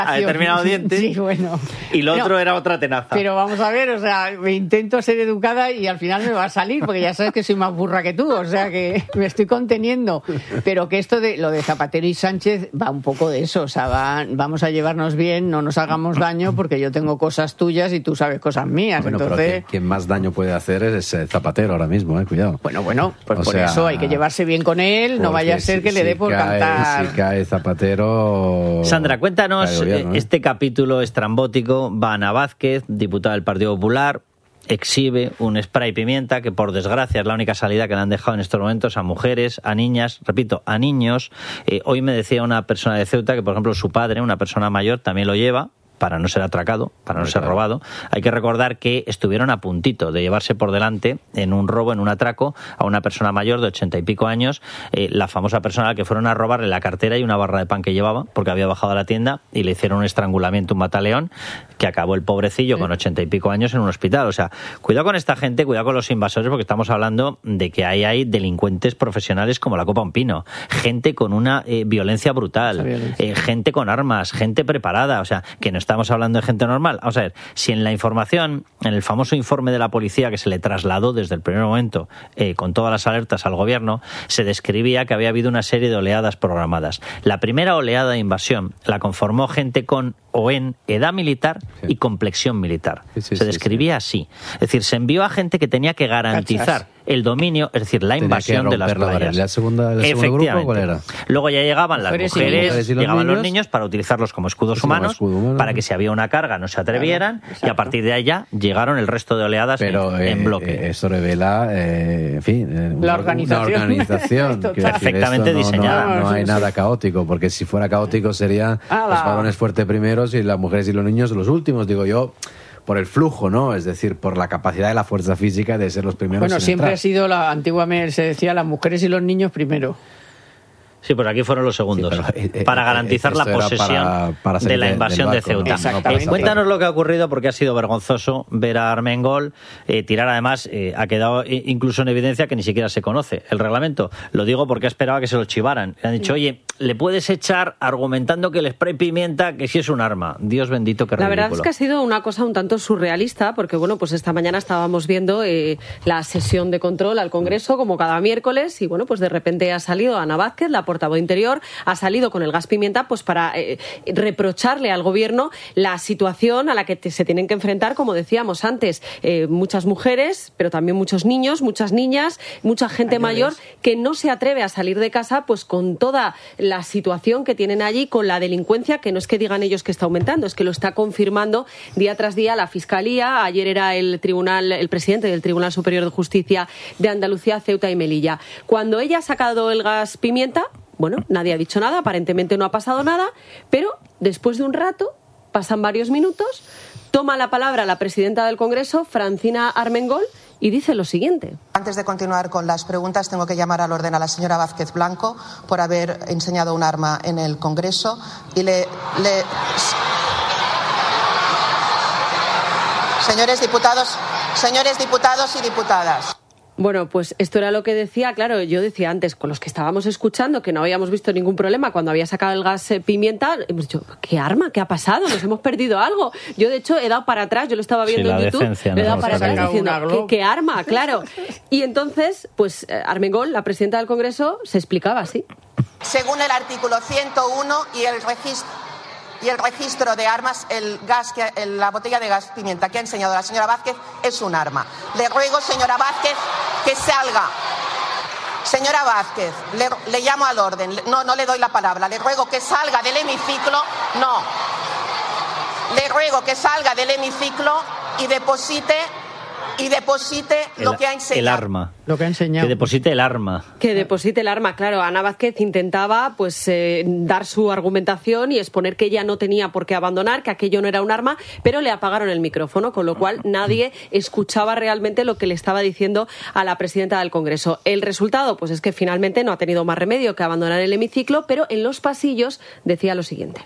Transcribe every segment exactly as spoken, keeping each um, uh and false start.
a determinado diente. Sí, bueno. Y lo no, otro era otra tenaza. Pero vamos a ver, o sea, me intento ser educada y al final me va a salir, porque ya sabes que soy más burra que tú, o sea que me estoy conteniendo. Pero que esto de lo de Zapatero y Sánchez va un poco de eso, o sea, va, vamos a llevarnos bien, no nos hagamos daño, porque yo tengo cosas tuyas y tú sabes cosas mías. Bueno, entonces... pero quien más daño puede hacer es Zapatero ahora mismo, eh, cuidado. Bueno, bueno, pues o por sea, eso hay que llevarse bien con él, no vaya a ser si, que le dé si por cae, cantar. Si cae Zapatero... Sandra, cuéntanos cae gobierno, ¿eh? este capítulo estrambótico. Va Ana Vázquez, diputada del Partido Popular, exhibe un spray pimienta que por desgracia es la única salida que le han dejado en estos momentos a mujeres, a niñas, repito, a niños. Eh, hoy me decía una persona de Ceuta que, por ejemplo, su padre, una persona mayor, también lo lleva, para no ser atracado, para no ser robado. Hay que recordar que estuvieron a puntito de llevarse por delante en un robo, en un atraco, a una persona mayor de ochenta y pico años, eh, la famosa persona a la que fueron a robarle la cartera y una barra de pan que llevaba, porque había bajado a la tienda, y le hicieron un estrangulamiento, un mataleón, que acabó el pobrecillo con ochenta y pico años en un hospital. O sea, cuidado con esta gente, cuidado con los invasores, porque estamos hablando de que ahí hay delincuentes profesionales como la copa un pino, gente con una eh, violencia brutal, violencia. Eh, gente con armas, gente preparada, o sea, que no está estamos hablando de gente normal. Vamos a ver, si en la información, en el famoso informe de la policía que se le trasladó desde el primer momento, eh, con todas las alertas al gobierno, se describía que había habido una serie de oleadas programadas. La primera oleada de invasión la conformó gente con o en edad militar sí. y complexión militar. Sí, sí, se describía sí, sí. así. Es decir, se envió a gente que tenía que garantizar Cachas. el dominio, es decir, la tenía invasión de las playas. ¿La segunda, el segundo grupo cuál era? Luego ya llegaban las mujeres, mujeres, mujeres y los llegaban niños, los niños para utilizarlos como escudos humanos, como escudo humano, para que si había una carga no se atrevieran, claro, y a partir de allá llegaron el resto de oleadas Pero, en, eh, en bloque. Eh, eso revela, eh, en fin, eh, la organización, una organización perfectamente no, diseñada. No, no, no hay nada caótico, porque si fuera caótico serían ah, los varones fuertes primeros y las mujeres y los niños los últimos, digo yo, por el flujo, ¿no? Es decir, por la capacidad de la fuerza física de ser los primeros. Bueno, siempre entrar. ha sido, la antiguamente se decía, las mujeres y los niños primero. Sí, pues aquí fueron los segundos, sí, pero, eh, para garantizar eh, la posesión para, para de la invasión de, de Ceuta. ¿no? Eh, cuéntanos lo que ha ocurrido, porque ha sido vergonzoso ver a Armengol eh, tirar. Además, eh, ha quedado incluso en evidencia que ni siquiera se conoce el reglamento. Lo digo porque esperaba que se lo chivaran. Le han dicho, oye, le puedes echar argumentando que el spray pimienta, que sí es un arma. Dios bendito, qué ridículo. La verdad es que ha sido una cosa un tanto surrealista, porque bueno, pues esta mañana estábamos viendo eh, la sesión de control al Congreso, como cada miércoles, y bueno, pues de repente ha salido Ana Vázquez, la portavoz Interior, ha salido con el gas pimienta pues para eh, reprocharle al gobierno la situación a la que te, se tienen que enfrentar, como decíamos antes, eh, muchas mujeres, pero también muchos niños, muchas niñas, mucha gente Ayudes. mayor que no se atreve a salir de casa pues con toda la situación que tienen allí, con la delincuencia, que no es que digan ellos que está aumentando, es que lo está confirmando día tras día la Fiscalía. Ayer era el tribunal, el presidente del Tribunal Superior de Justicia de Andalucía, Ceuta y Melilla. Cuando ella ha sacado el gas pimienta, bueno, nadie ha dicho nada, aparentemente no ha pasado nada, pero después de un rato, pasan varios minutos, toma la palabra la presidenta del Congreso, Francina Armengol, y dice lo siguiente. Antes de continuar con las preguntas, tengo que llamar al orden a la señora Vázquez Blanco por haber enseñado un arma en el Congreso y le... le... Señores diputados, señores diputados y diputadas. Bueno, pues esto era lo que decía, claro, yo decía antes, con los que estábamos escuchando, que no habíamos visto ningún problema cuando había sacado el gas eh, pimienta, hemos dicho, ¿qué arma? ¿Qué ha pasado? ¿Nos hemos perdido algo? Yo, de hecho, he dado para atrás, yo lo estaba viendo sí, en YouTube, decencia, he dado no para atrás diciendo, ¿qué, ¿qué arma? Claro. Y entonces, pues Armengol, la presidenta del Congreso, se explicaba así. Según el artículo ciento uno y el registro... y el registro de armas, el gas que, el, la botella de gas pimienta que ha enseñado la señora Vázquez es un arma. Le ruego, señora Vázquez, que salga. Señora Vázquez, le, le llamo al orden. No, no le doy la palabra. Le ruego que salga del hemiciclo. No. Le ruego que salga del hemiciclo y deposite... y deposite el, lo que ha enseñado. El arma. Lo que ha enseñado. Que deposite el arma. Que deposite el arma, claro. Ana Vázquez intentaba pues eh, dar su argumentación y exponer que ella no tenía por qué abandonar, que aquello no era un arma, pero le apagaron el micrófono, con lo cual nadie escuchaba realmente lo que le estaba diciendo a la presidenta del Congreso. El resultado, pues es que finalmente no ha tenido más remedio que abandonar el hemiciclo, pero en los pasillos decía lo siguiente.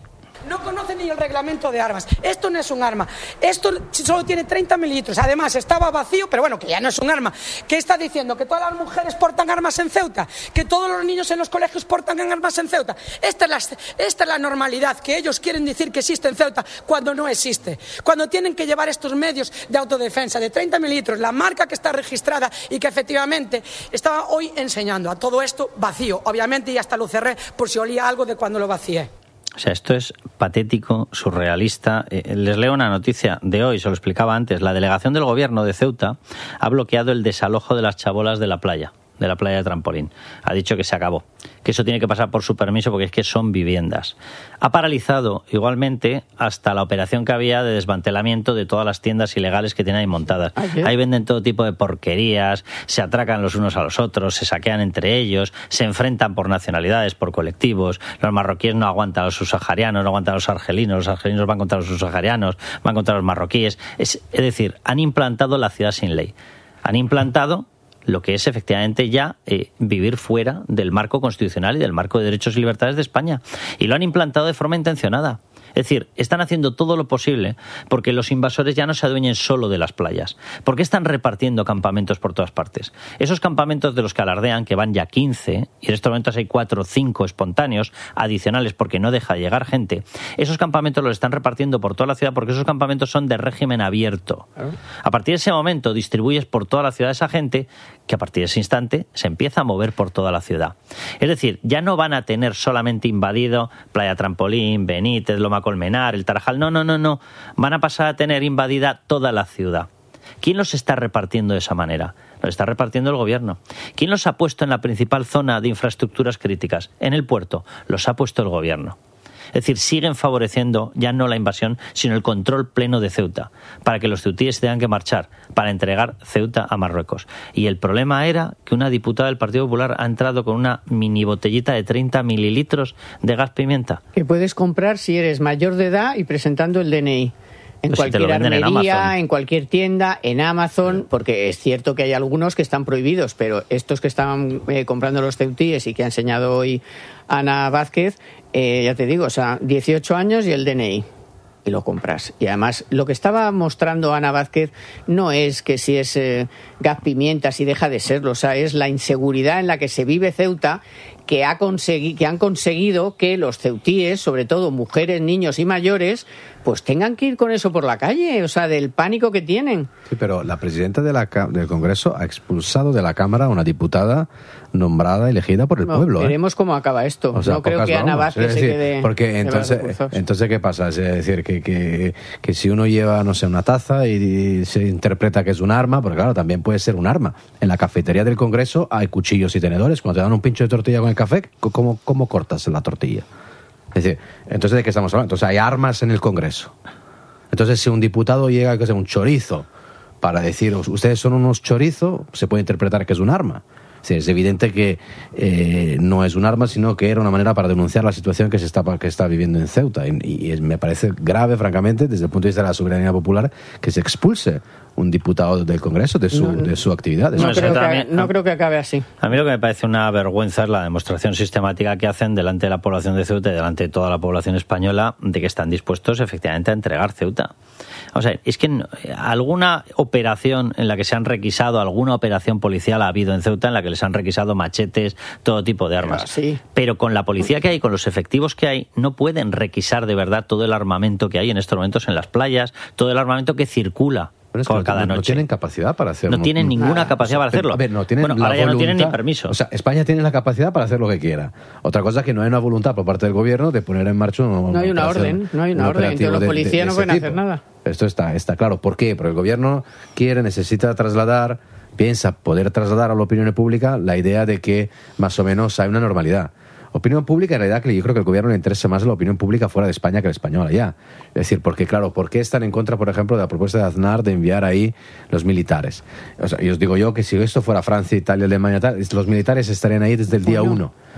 no conoce ni el reglamento de armas. Esto no es un arma. Esto solo tiene treinta mililitros. Además, estaba vacío, pero bueno, que ya no es un arma. ¿Qué está diciendo? ¿Que todas las mujeres portan armas en Ceuta? ¿Que todos los niños en los colegios portan armas en Ceuta? Esta es la, esta es la normalidad que ellos quieren decir que existe en Ceuta cuando no existe. Cuando tienen que llevar estos medios de autodefensa de treinta mililitros, la marca que está registrada y que efectivamente estaba hoy enseñando a todo esto vacío, obviamente, y hasta lo cerré por si olía algo de cuando lo vacié. O sea, esto es patético, surrealista. Eh, les leo una noticia de hoy, se lo explicaba antes. La delegación del gobierno de Ceuta ha bloqueado el desalojo de las chabolas de la playa, de la playa de Trampolín. Ha dicho que se acabó, que eso tiene que pasar por su permiso porque es que son viviendas. Ha paralizado igualmente hasta la operación que había de desmantelamiento de todas las tiendas ilegales que tienen ahí montadas. ¿Ayer? Ahí venden todo tipo de porquerías, se atracan los unos a los otros, se saquean entre ellos, se enfrentan por nacionalidades, por colectivos. Los marroquíes no aguantan a los subsaharianos, no aguantan a los argelinos, los argelinos van contra los subsaharianos, van contra los marroquíes. Es, es decir, han implantado la ciudad sin ley. Han implantado lo que es efectivamente ya eh, vivir fuera del marco constitucional y del marco de derechos y libertades de España. Y lo han implantado de forma intencionada. Es decir, están haciendo todo lo posible porque los invasores ya no se adueñen solo de las playas. ¿Por qué están repartiendo campamentos por todas partes? Esos campamentos de los que alardean, que van ya quince, y en estos momentos hay cuatro o cinco espontáneos adicionales porque no deja llegar gente, esos campamentos los están repartiendo por toda la ciudad porque esos campamentos son de régimen abierto. A partir de ese momento distribuyes por toda la ciudad a esa gente que a partir de ese instante se empieza a mover por toda la ciudad. Es decir, ya no van a tener solamente invadido Playa Trampolín, Benítez, Loma Colmenar, el Tarajal. No, no, no, no. Van a pasar a tener invadida toda la ciudad. ¿Quién los está repartiendo de esa manera? Los está repartiendo el gobierno. ¿Quién los ha puesto en la principal zona de infraestructuras críticas? En el puerto. Los ha puesto el gobierno. Es decir, siguen favoreciendo ya no la invasión, sino el control pleno de Ceuta, para que los ceutíes tengan que marchar, para entregar Ceuta a Marruecos. Y el problema era que una diputada del Partido Popular ha entrado con una mini botellita de treinta mililitros de gas pimienta. Que puedes comprar si eres mayor de edad y presentando el D N I. En pues cualquier si armería, en, en cualquier tienda, en Amazon, porque es cierto que hay algunos que están prohibidos, pero estos que están eh, comprando los ceutíes y que ha enseñado hoy Ana Vázquez, eh, ya te digo, o sea, dieciocho años y el D N I. Y lo compras. Y además, lo que estaba mostrando Ana Vázquez no es que si es eh, gas pimienta, si deja de serlo, o sea, es la inseguridad en la que se vive Ceuta, que, ha consegui- que han conseguido que los ceutíes, sobre todo mujeres, niños y mayores, pues tengan que ir con eso por la calle, o sea, del pánico que tienen. Sí, pero la presidenta de la, del Congreso ha expulsado de la Cámara a una diputada nombrada, elegida por el No, pueblo. veremos ¿eh? cómo acaba esto. O sea, no creo pocas que Ana bromas. Vázquez Es se decir, quede... porque entonces, entonces ¿qué pasa? Es decir, que, que, que si uno lleva, no sé, una taza y, y se interpreta que es un arma, porque claro, también puede ser un arma. En la cafetería del Congreso hay cuchillos y tenedores. Cuando te dan un pincho de tortilla con el café, ¿cómo, cómo cortas la tortilla? Es decir, entonces, ¿de qué estamos hablando? Entonces hay armas en el Congreso. Entonces, si un diputado llega, que sea un chorizo, para decir, ustedes son unos chorizos, se puede interpretar que es un arma. Sí, es evidente que eh, no es un arma, sino que era una manera para denunciar la situación que se está, que está viviendo en Ceuta. Y, y es, me parece grave, francamente, desde el punto de vista de la soberanía popular, que se expulse un diputado del Congreso de su, no, no. de su actividad. No, no, creo que, no creo que acabe así. A mí lo que me parece una vergüenza es la demostración sistemática que hacen delante de la población de Ceuta y delante de toda la población española de que están dispuestos efectivamente a entregar Ceuta. O sea, es que alguna operación en la que se han requisado, alguna operación policial ha habido en Ceuta en la que les han requisado machetes, todo tipo de armas. Sí. Pero con la policía que hay, con los efectivos que hay, no pueden requisar de verdad todo el armamento que hay en estos momentos en las playas, todo el armamento que circula. Pero es por que cada no, noche. no tienen capacidad para hacerlo. No tienen ninguna ah, capacidad o sea, para hacerlo. A ver, no tienen bueno, la ahora ya voluntad, no tienen ni permiso. O sea, España tiene la capacidad para hacer lo que quiera. Otra cosa es que no hay una voluntad por parte del gobierno de poner en marcha una, No hay una orden, no hay una orden. Entonces los policías no pueden hacer nada. Esto está, está claro. ¿Por qué? Porque el gobierno quiere, necesita trasladar, piensa poder trasladar a la opinión pública la idea de que más o menos hay una normalidad. Opinión pública, en realidad, que yo creo que al gobierno le interesa más la opinión pública fuera de España que la española ya. Es decir, porque, claro, ¿por qué están en contra, por ejemplo, de la propuesta de Aznar de enviar ahí los militares? O sea, y os digo yo que si esto fuera Francia, Italia, Alemania, tal, los militares estarían ahí desde el día uno.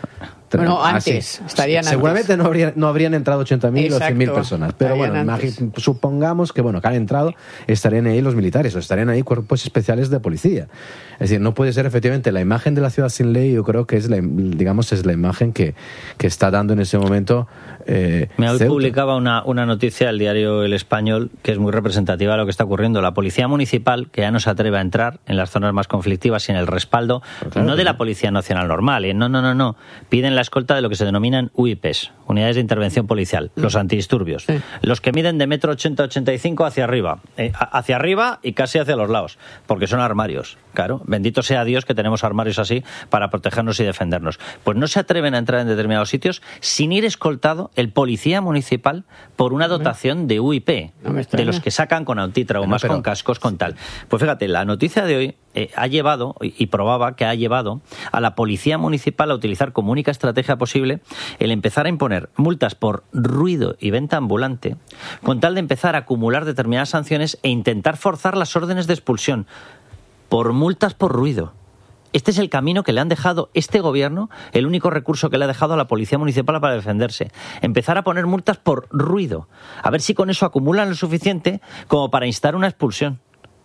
Bueno, antes, ah, estarían antes. Seguramente no, habría, no habrían entrado ochenta mil o cien mil Exacto, personas, pero bueno, imagi- supongamos que bueno que han entrado, estarían ahí los militares o estarían ahí cuerpos especiales de policía. Es decir, no puede ser efectivamente la imagen de la ciudad sin ley, yo creo que es la, digamos, es la imagen que, que está dando en ese momento eh, Me hoy Ceuta. publicaba una, una noticia el diario El Español que es muy representativa de lo que está ocurriendo. La policía municipal, que ya no se atreve a entrar en las zonas más conflictivas sin el respaldo, claro, no de la Policía Nacional normal, ¿eh? no, no, no, no. Piden la escolta de lo que se denominan U I Ps, Unidades de Intervención Policial, los antidisturbios, sí. Los que miden de metro ochenta a ochenta y cinco hacia arriba, eh, hacia arriba y casi hacia los lados, porque son armarios, claro. Bendito sea Dios que tenemos armarios así para protegernos y defendernos. Pues no se atreven a entrar en determinados sitios sin ir escoltado el policía municipal por una dotación de U I P, no de los que sacan con antitraumas, bueno, pero... con cascos, con tal. Pues fíjate, la noticia de hoy eh, ha llevado, y probaba que ha llevado a la policía municipal a utilizar como única estrategia posible el empezar a imponer multas por ruido y venta ambulante, con tal de empezar a acumular determinadas sanciones e intentar forzar las órdenes de expulsión por multas por ruido. Este es el camino que le han dejado este gobierno, el único recurso que le ha dejado a la policía municipal para defenderse. Empezar a poner multas por ruido. A ver si con eso acumulan lo suficiente como para instar una expulsión.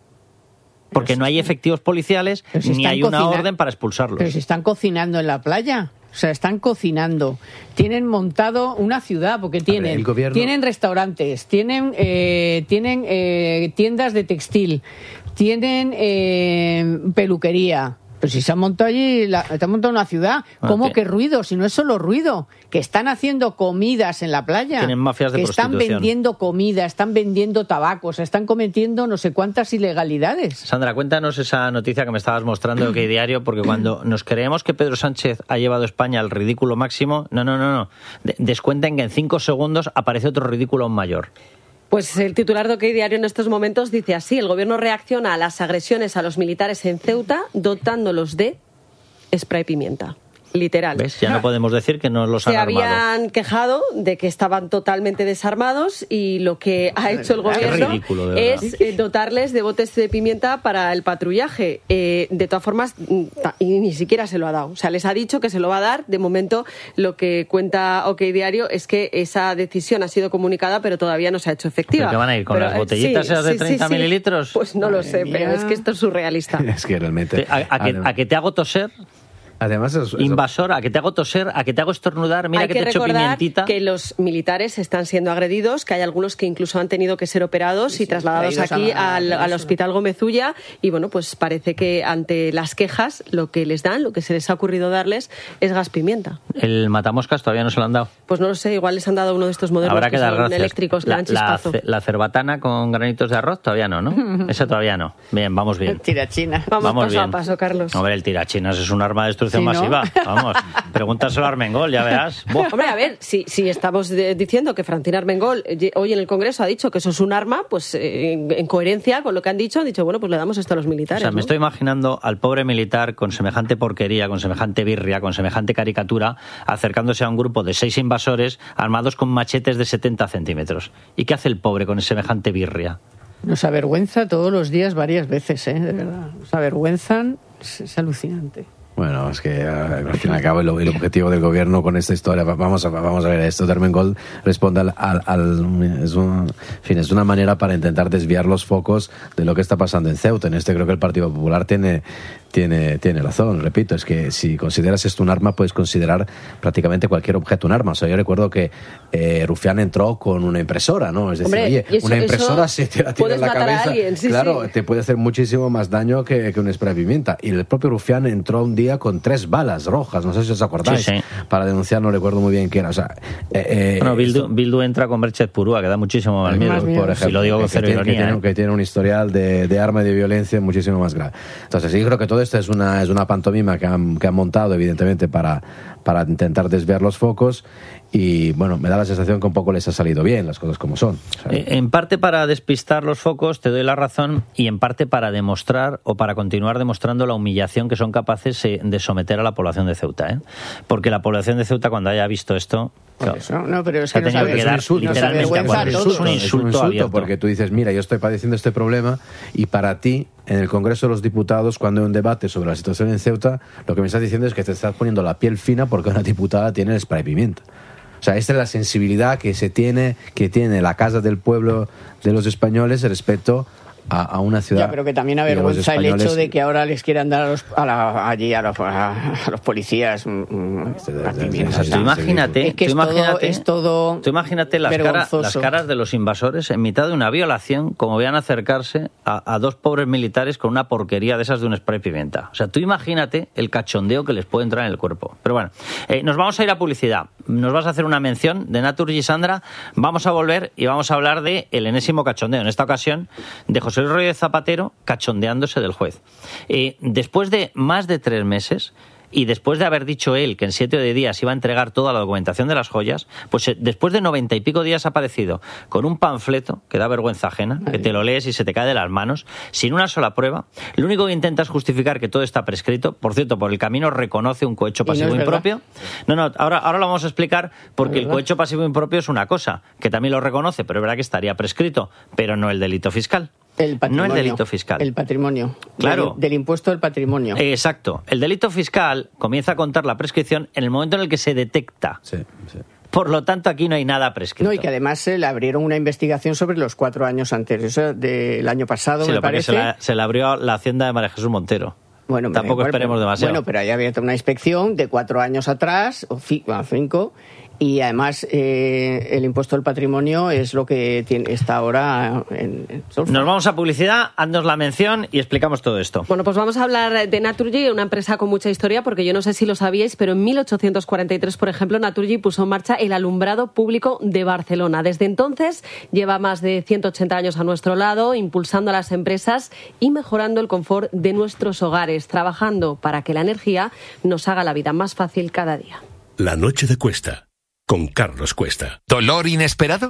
Porque no hay efectivos policiales si ni hay una orden para expulsarlos. Pero si están cocinando en la playa. O sea, están cocinando. Tienen montado una ciudad, porque tienen, ver, gobierno... tienen restaurantes, tienen, eh, tienen eh, tiendas de textil, tienen eh, peluquería. Pero si se han montado allí, la, se han montado una ciudad, ¿cómo okay. que ruido? Si no es solo ruido, que están haciendo comidas en la playa. Tienen mafias de que prostitución. Están vendiendo comida, están vendiendo tabacos, están cometiendo no sé cuántas ilegalidades. Sandra, cuéntanos esa noticia que me estabas mostrando de OK Diario, porque cuando nos creemos que Pedro Sánchez ha llevado a España al ridículo máximo, no, no, no, no. Descuenten que en cinco segundos aparece otro ridículo aún mayor. Pues el titular de OK Diario en estos momentos dice así: el gobierno reacciona a las agresiones a los militares en Ceuta dotándolos de spray pimienta. Literal. ¿Ves? Ya no podemos decir que no los han armado. Se habían quejado de que estaban totalmente desarmados y lo que ha hecho el gobierno ridículo, es eh, dotarles de botes de pimienta para el patrullaje. Eh, de todas formas, y ni siquiera se lo ha dado. O sea, les ha dicho que se lo va a dar. De momento, lo que cuenta OK Diario es que esa decisión ha sido comunicada, pero todavía no se ha hecho efectiva. ¿Pero qué van a ir? ¿Con pero, las botellitas sí, esas de sí, treinta sí, mililitros? Sí. Pues no Madre lo sé, mía. Pero es que esto es surrealista. Es que realmente... ¿A, a, que, ¿A que te hago toser? Además, eso, invasor, a que te hago toser, a que te hago estornudar, mira hay que, que te echo pimientita. Que los militares están siendo agredidos, que hay algunos que incluso han tenido que ser operados sí, y trasladados aquí a, al, al Hospital Gómez Ulla, y bueno, pues parece que ante las quejas lo que les dan, lo que se les ha ocurrido darles es gas pimienta. ¿El matamoscas todavía no se lo han dado? Pues no lo sé, igual les han dado uno de estos modelos Habrá que, que dar son gracias. eléctricos, que la, dan chispazo. La, la cerbatana con granitos de arroz todavía no, ¿no? Esa todavía no. Bien, vamos bien. El tirachina. Vamos, vamos paso bien. a paso, Carlos. A ver, el tirachinas es un arma de destrucción ¿Sí, masiva. no? Vamos, pregúntaselo a Armengol, ya verás. Buah. Hombre, a ver, si, si estamos de, diciendo que Francina Armengol hoy en el Congreso ha dicho que eso es un arma, pues eh, en, en coherencia con lo que han dicho, han dicho, bueno, pues le damos esto a los militares. O sea, ¿no? me estoy imaginando al pobre militar con semejante porquería, con semejante birria, con semejante caricatura, acercándose a un grupo de seis invasores armados con machetes de setenta centímetros. ¿Y qué hace el pobre con semejante birria? Nos avergüenza todos los días varias veces, ¿eh? De verdad. Nos avergüenzan, es, es alucinante. Bueno, es que al fin y al cabo el, el objetivo del gobierno con esta historia, vamos a, vamos a ver esto, Armengol responde al... al, al es, un, en fin, es una manera para intentar desviar los focos de lo que está pasando en Ceuta. En este creo que el Partido Popular tiene, tiene, tiene razón, repito, es que si consideras esto un arma, puedes considerar prácticamente cualquier objeto un arma. O sea, yo recuerdo que eh, Rufián entró con una impresora, ¿no? Es decir, Hombre, oye, eso, una impresora si te la tira en la cabeza, alguien, sí, claro, sí. te puede hacer muchísimo más daño que, que un spray de pimienta. Y el propio Rufián entró un día con tres balas rojas, no sé si os acordáis, sí, sí. para denunciar, no recuerdo muy bien qué era. O sea, eh, bueno, Bildu, esto... Bildu entra con Berchet Purúa, que da muchísimo más miedo, más miedo. Por ejemplo, si lo digo con cero que, tiene, ironía, que, tiene, ¿eh? que tiene un historial de, de arma y de violencia muchísimo más grave. Entonces, yo creo que todo esto es una, es una pantomima que han, que han montado, evidentemente, para, para intentar desviar los focos. Y bueno, me da la sensación que un poco les ha salido bien las cosas como son. ¿Sabes? En parte para despistar los focos, te doy la razón, y en parte para demostrar o para continuar demostrando la humillación que son capaces de someter a la población de Ceuta, ¿eh? Porque la población de Ceuta, cuando haya visto esto... Claro, eso, no, pero es que nos que dar, insulto, literalmente, nos bueno, avergüenza es un insulto, es un insulto abierto. porque tú dices, mira, yo estoy padeciendo este problema y para ti en el Congreso de los Diputados, cuando hay un debate sobre la situación en Ceuta, lo que me estás diciendo es que te estás poniendo la piel fina porque una diputada tiene el spray pimienta. O sea, esta es la sensibilidad que se tiene, que tiene la Casa del Pueblo de los españoles respecto a, a una ciudad. Ya, pero que también avergüenza el hecho de que ahora les quieran dar a los, a la, allí a los, a, a los policías. Mm, tú imagínate, es que tú es, imagínate, todo, es todo. Tú imagínate las, cara, las caras de los invasores en mitad de una violación, como vean acercarse a, a dos pobres militares con una porquería de esas de un spray pimienta. O sea, tú imagínate el cachondeo que les puede entrar en el cuerpo. Pero bueno, eh, nos vamos a ir a publicidad. Nos vas a hacer una mención de Naturgy, Sandra. Vamos a volver y vamos a hablar de el enésimo cachondeo. En esta ocasión, de José Luis Rodríguez Zapatero cachondeándose del juez. Eh, después de más de tres meses y después de haber dicho él que en siete de días iba a entregar toda la documentación de las joyas, pues eh, después de noventa y pico días ha aparecido con un panfleto que da vergüenza ajena, que te lo lees y se te cae de las manos, sin una sola prueba. Lo único que intenta es justificar que todo está prescrito. Por cierto, por el camino reconoce un cohecho pasivo no impropio. No, no, ahora, ahora lo vamos a explicar, porque el cohecho pasivo impropio es una cosa, que también lo reconoce, pero es verdad que estaría prescrito, pero no el delito fiscal. El patrimonio, no el delito fiscal. El patrimonio. Claro. Del, del impuesto del patrimonio. Exacto. El delito fiscal comienza a contar la prescripción en el momento en el que se detecta. Sí, sí. Por lo tanto, aquí no hay nada prescrito. No, y que además se le abrieron una investigación sobre los cuatro años anteriores, del año pasado, sí, me parece. Se la, se le abrió la hacienda de María Jesús Montero. Bueno, tampoco bueno, esperemos pero, demasiado. Bueno, pero ahí había una inspección de cuatro años atrás, o cinco, y además eh, el impuesto del patrimonio es lo que tiene, está ahora en, en Nos vamos a publicidad, haznos la mención y explicamos todo esto. Bueno, pues vamos a hablar de Naturgy, una empresa con mucha historia, porque yo no sé si lo sabíais, pero en mil ochocientos cuarenta y tres, por ejemplo, Naturgy puso en marcha el alumbrado público de Barcelona. Desde entonces lleva más de ciento ochenta años a nuestro lado, impulsando a las empresas y mejorando el confort de nuestros hogares, trabajando para que la energía nos haga la vida más fácil cada día. La noche de Cuesta, con Carlos Cuesta. ¿Dolor inesperado?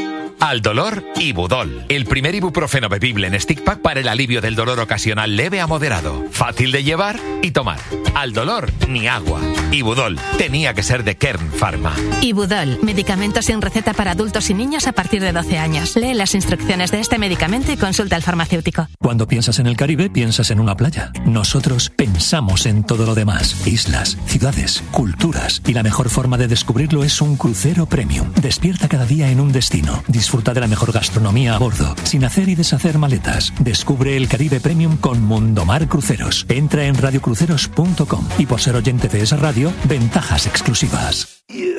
Al dolor, Ibudol, el primer ibuprofeno bebible en stick pack para el alivio del dolor ocasional leve a moderado, fácil de llevar y tomar. Al dolor, ni agua. Ibudol, tenía que ser de Kern Pharma. Ibudol, medicamento sin receta para adultos y niños a partir de doce años. Lee las instrucciones de este medicamento y consulta al farmacéutico. Cuando piensas en el Caribe, piensas en una playa. Nosotros pensamos en todo lo demás. Islas, ciudades, culturas. Y la mejor forma de descubrirlo es un crucero premium. Despierta cada día en un destino. Disfruta de la mejor gastronomía a bordo, sin hacer y deshacer maletas. Descubre el Caribe Premium con Mundomar Cruceros. Entra en radio cruceros punto com y por ser oyente de esa radio, ventajas exclusivas.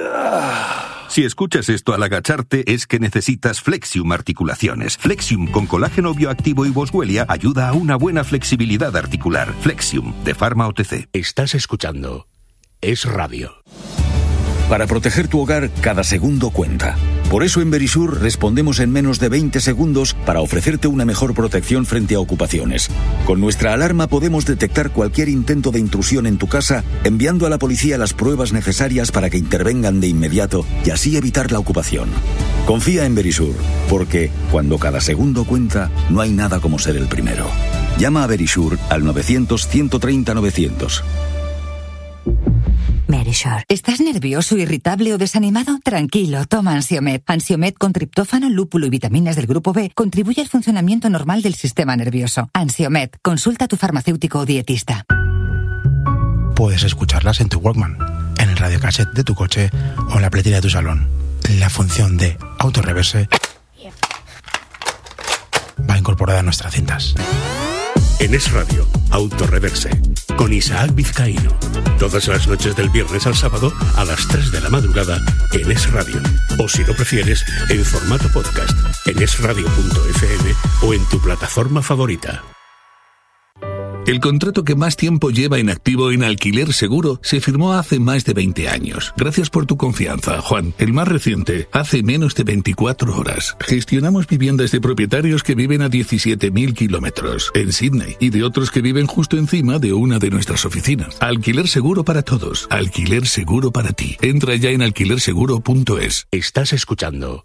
Si escuchas esto al agacharte es que necesitas Flexium Articulaciones. Flexium con colágeno bioactivo y boswellia ayuda a una buena flexibilidad articular. Flexium, de Pharma O T C. Estás escuchando Es Radio. Para proteger tu hogar, cada segundo cuenta. Por eso en Verisur respondemos en menos de veinte segundos para ofrecerte una mejor protección frente a ocupaciones. Con nuestra alarma podemos detectar cualquier intento de intrusión en tu casa, enviando a la policía las pruebas necesarias para que intervengan de inmediato y así evitar la ocupación. Confía en Verisur, porque cuando cada segundo cuenta, no hay nada como ser el primero. Llama a Verisur al novecientos, ciento treinta, novecientos. Verisur. ¿Estás nervioso, irritable o desanimado? Tranquilo, toma Ansiomed. Ansiomed con triptófano, lúpulo y vitaminas del grupo B contribuye al funcionamiento normal del sistema nervioso. Ansiomed. Consulta a tu farmacéutico o dietista. Puedes escucharlas en tu Walkman, en el radiocassette de tu coche o en la pletera de tu salón. La función de autorreverse va incorporada a nuestras cintas. En Es Radio, Autorreverse, con Isaac Vizcaíno. Todas las noches del viernes al sábado a las tres de la madrugada en Es Radio. O si lo prefieres, en formato podcast, en es radio punto efe eme o en tu plataforma favorita. El contrato que más tiempo lleva en activo en Alquiler Seguro se firmó hace más de veinte años. Gracias por tu confianza, Juan. El más reciente, hace menos de veinticuatro horas. Gestionamos viviendas de propietarios que viven a diecisiete mil kilómetros en Sydney y de otros que viven justo encima de una de nuestras oficinas. Alquiler Seguro para todos. Alquiler Seguro para ti. Entra ya en alquiler seguro punto es. Estás escuchando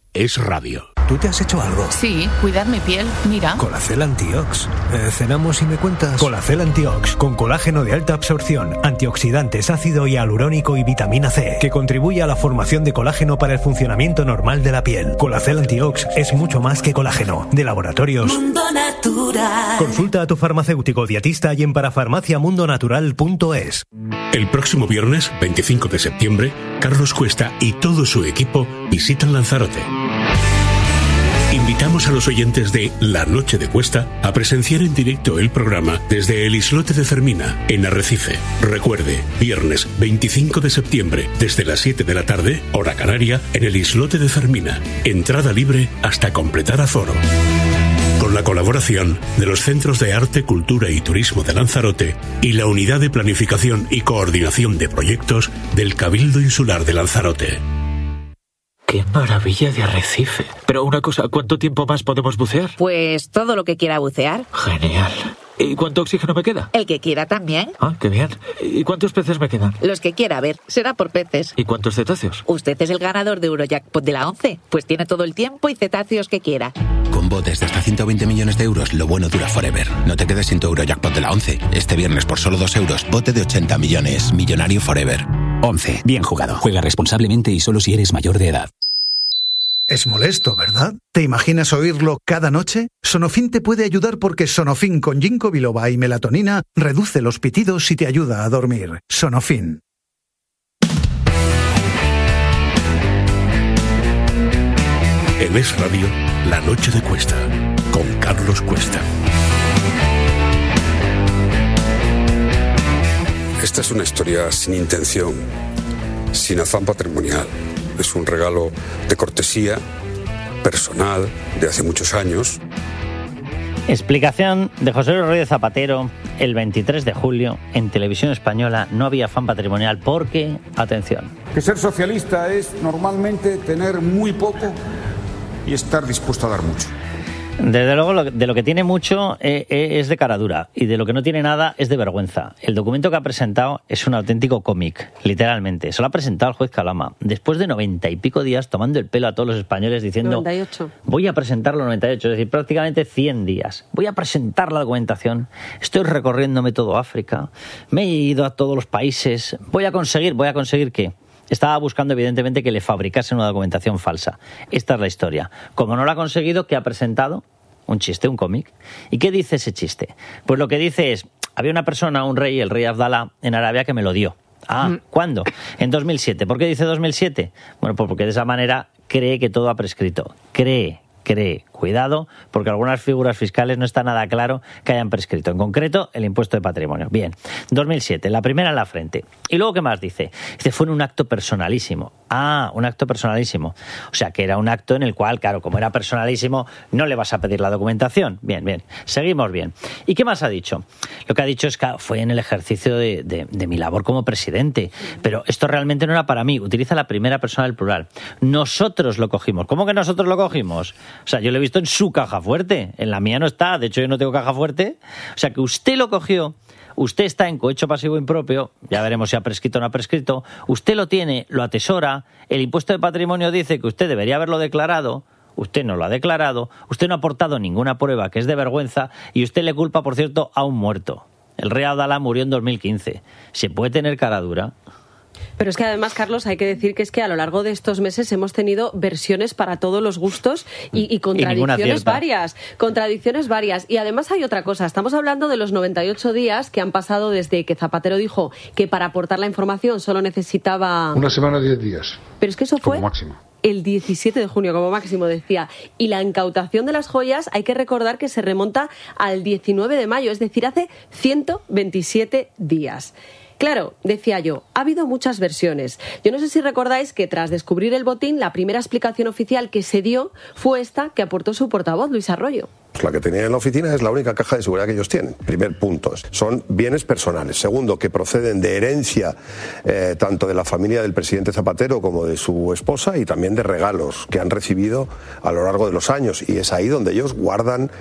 Es Radio. ¿Tú te has hecho algo? Sí, cuidar mi piel. Mira. Colacel Antiox. Eh, ¿Cenamos y me cuentas? Colacel Antiox, con colágeno de alta absorción, antioxidantes, ácido hialurónico y vitamina C, que contribuye a la formación de colágeno para el funcionamiento normal de la piel. Colacel Antiox es mucho más que colágeno. De Laboratorios Mundo Natural. Consulta a tu farmacéutico dietista y en parafarmaciamundonatural punto es. El próximo viernes, veinticinco de septiembre, Carlos Cuesta y todo su equipo visitan Lanzarote. Invitamos a los oyentes de La Noche de Cuesta a presenciar en directo el programa desde el Islote de Fermina, en Arrecife. Recuerde, viernes veinticinco de septiembre, desde las siete de la tarde, hora canaria, en el Islote de Fermina. Entrada libre hasta completar aforo. Con la colaboración de los Centros de Arte, Cultura y Turismo de Lanzarote y la Unidad de Planificación y Coordinación de Proyectos del Cabildo Insular de Lanzarote. ¡Qué maravilla de arrecife! Pero una cosa, ¿cuánto tiempo más podemos bucear? Pues todo lo que quiera bucear. Genial. ¿Y cuánto oxígeno me queda? El que quiera también. Ah, qué bien. ¿Y cuántos peces me quedan? Los que quiera, a ver, será por peces. ¿Y cuántos cetáceos? Usted es el ganador de Eurojackpot de la once, pues tiene todo el tiempo y cetáceos que quiera. Con botes de hasta ciento veinte millones de euros, lo bueno dura forever. No te quedes sin tu Eurojackpot de la once. Este viernes por solo dos euros, bote de ochenta millones. Millonario forever. once. Bien jugado. Juega responsablemente y solo si eres mayor de edad. Es molesto, ¿verdad? ¿Te imaginas oírlo cada noche? Sonofin te puede ayudar porque Sonofin con ginkgo biloba y melatonina reduce los pitidos y te ayuda a dormir. Sonofin. En Es Radio, La Noche de Cuesta, con Carlos Cuesta. Esta es una historia sin intención, sin afán patrimonial. Es un regalo de cortesía, personal, de hace muchos años. Explicación de José Luis Rodríguez Zapatero el veintitrés de julio en Televisión Española. No había afán patrimonial porque, atención, que ser socialista es normalmente tener muy poco y estar dispuesto a dar mucho. Desde luego, de lo que tiene mucho eh, es de cara dura y de lo que no tiene nada es de vergüenza. El documento que ha presentado es un auténtico cómic, literalmente. Se lo ha presentado el juez Calama después de noventa y pico días tomando el pelo a todos los españoles diciendo noventa y ocho. Voy a presentarlo noventa y ocho, es decir, prácticamente cien días. Voy a presentar la documentación. Estoy recorriéndome todo África. Me he ido a todos los países. Voy a conseguir, ¿voy a conseguir qué? Estaba buscando, evidentemente, que le fabricasen una documentación falsa. Esta es la historia. Como no lo ha conseguido, ¿qué ha presentado? Un chiste, un cómic. ¿Y qué dice ese chiste? Pues lo que dice es, había una persona, un rey, el rey Abdalá, en Arabia, que me lo dio. Ah, ¿cuándo? En dos mil siete. ¿Por qué dice dos mil siete? Bueno, pues porque de esa manera cree que todo ha prescrito. Cree, cree. Cuidado, porque algunas figuras fiscales no está nada claro que hayan prescrito. En concreto, el impuesto de patrimonio. Bien, dos mil siete, la primera en la frente. ¿Y luego qué más dice? Dice, fue en un acto personalísimo. Ah, un acto personalísimo. O sea, que era un acto en el cual, claro, como era personalísimo, no le vas a pedir la documentación. Bien, bien. Seguimos bien. ¿Y qué más ha dicho? Lo que ha dicho es que fue en el ejercicio de, de, de mi labor como presidente. Pero esto realmente no era para mí. Utiliza la primera persona del plural. Nosotros lo cogimos. ¿Cómo que nosotros lo cogimos? O sea, yo lo he visto en su caja fuerte. En la mía no está. De hecho, yo no tengo caja fuerte. O sea, que usted lo cogió. Usted está en cohecho pasivo impropio, ya veremos si ha prescrito o no ha prescrito, usted lo tiene, lo atesora, el impuesto de patrimonio dice que usted debería haberlo declarado, usted no lo ha declarado, usted no ha aportado ninguna prueba, que es de vergüenza, y usted le culpa, por cierto, a un muerto. El rey Abdalá murió en dos mil quince. ¿Se puede tener cara dura? Pero es que además, Carlos, hay que decir que es que a lo largo de estos meses hemos tenido versiones para todos los gustos y, y contradicciones y varias. Contradicciones varias. Y además hay otra cosa. Estamos hablando de los noventa y ocho días que han pasado desde que Zapatero dijo que para aportar la información solo necesitaba... Una semana, diez días. Pero es que eso fue... Como máximo. El diecisiete de junio, como máximo, decía. Y la incautación de las joyas, hay que recordar que se remonta al diecinueve de mayo, es decir, hace ciento veintisiete días. Claro, decía yo, ha habido muchas versiones. Yo no sé si recordáis que tras descubrir el botín, la primera explicación oficial que se dio fue esta que aportó su portavoz, Luis Arroyo. Pues la que tenían en la oficina es la única caja de seguridad que ellos tienen. Primer punto, son bienes personales. Segundo, que proceden de herencia eh, tanto de la familia del presidente Zapatero como de su esposa y también de regalos que han recibido a lo largo de los años. Y es ahí donde ellos guardan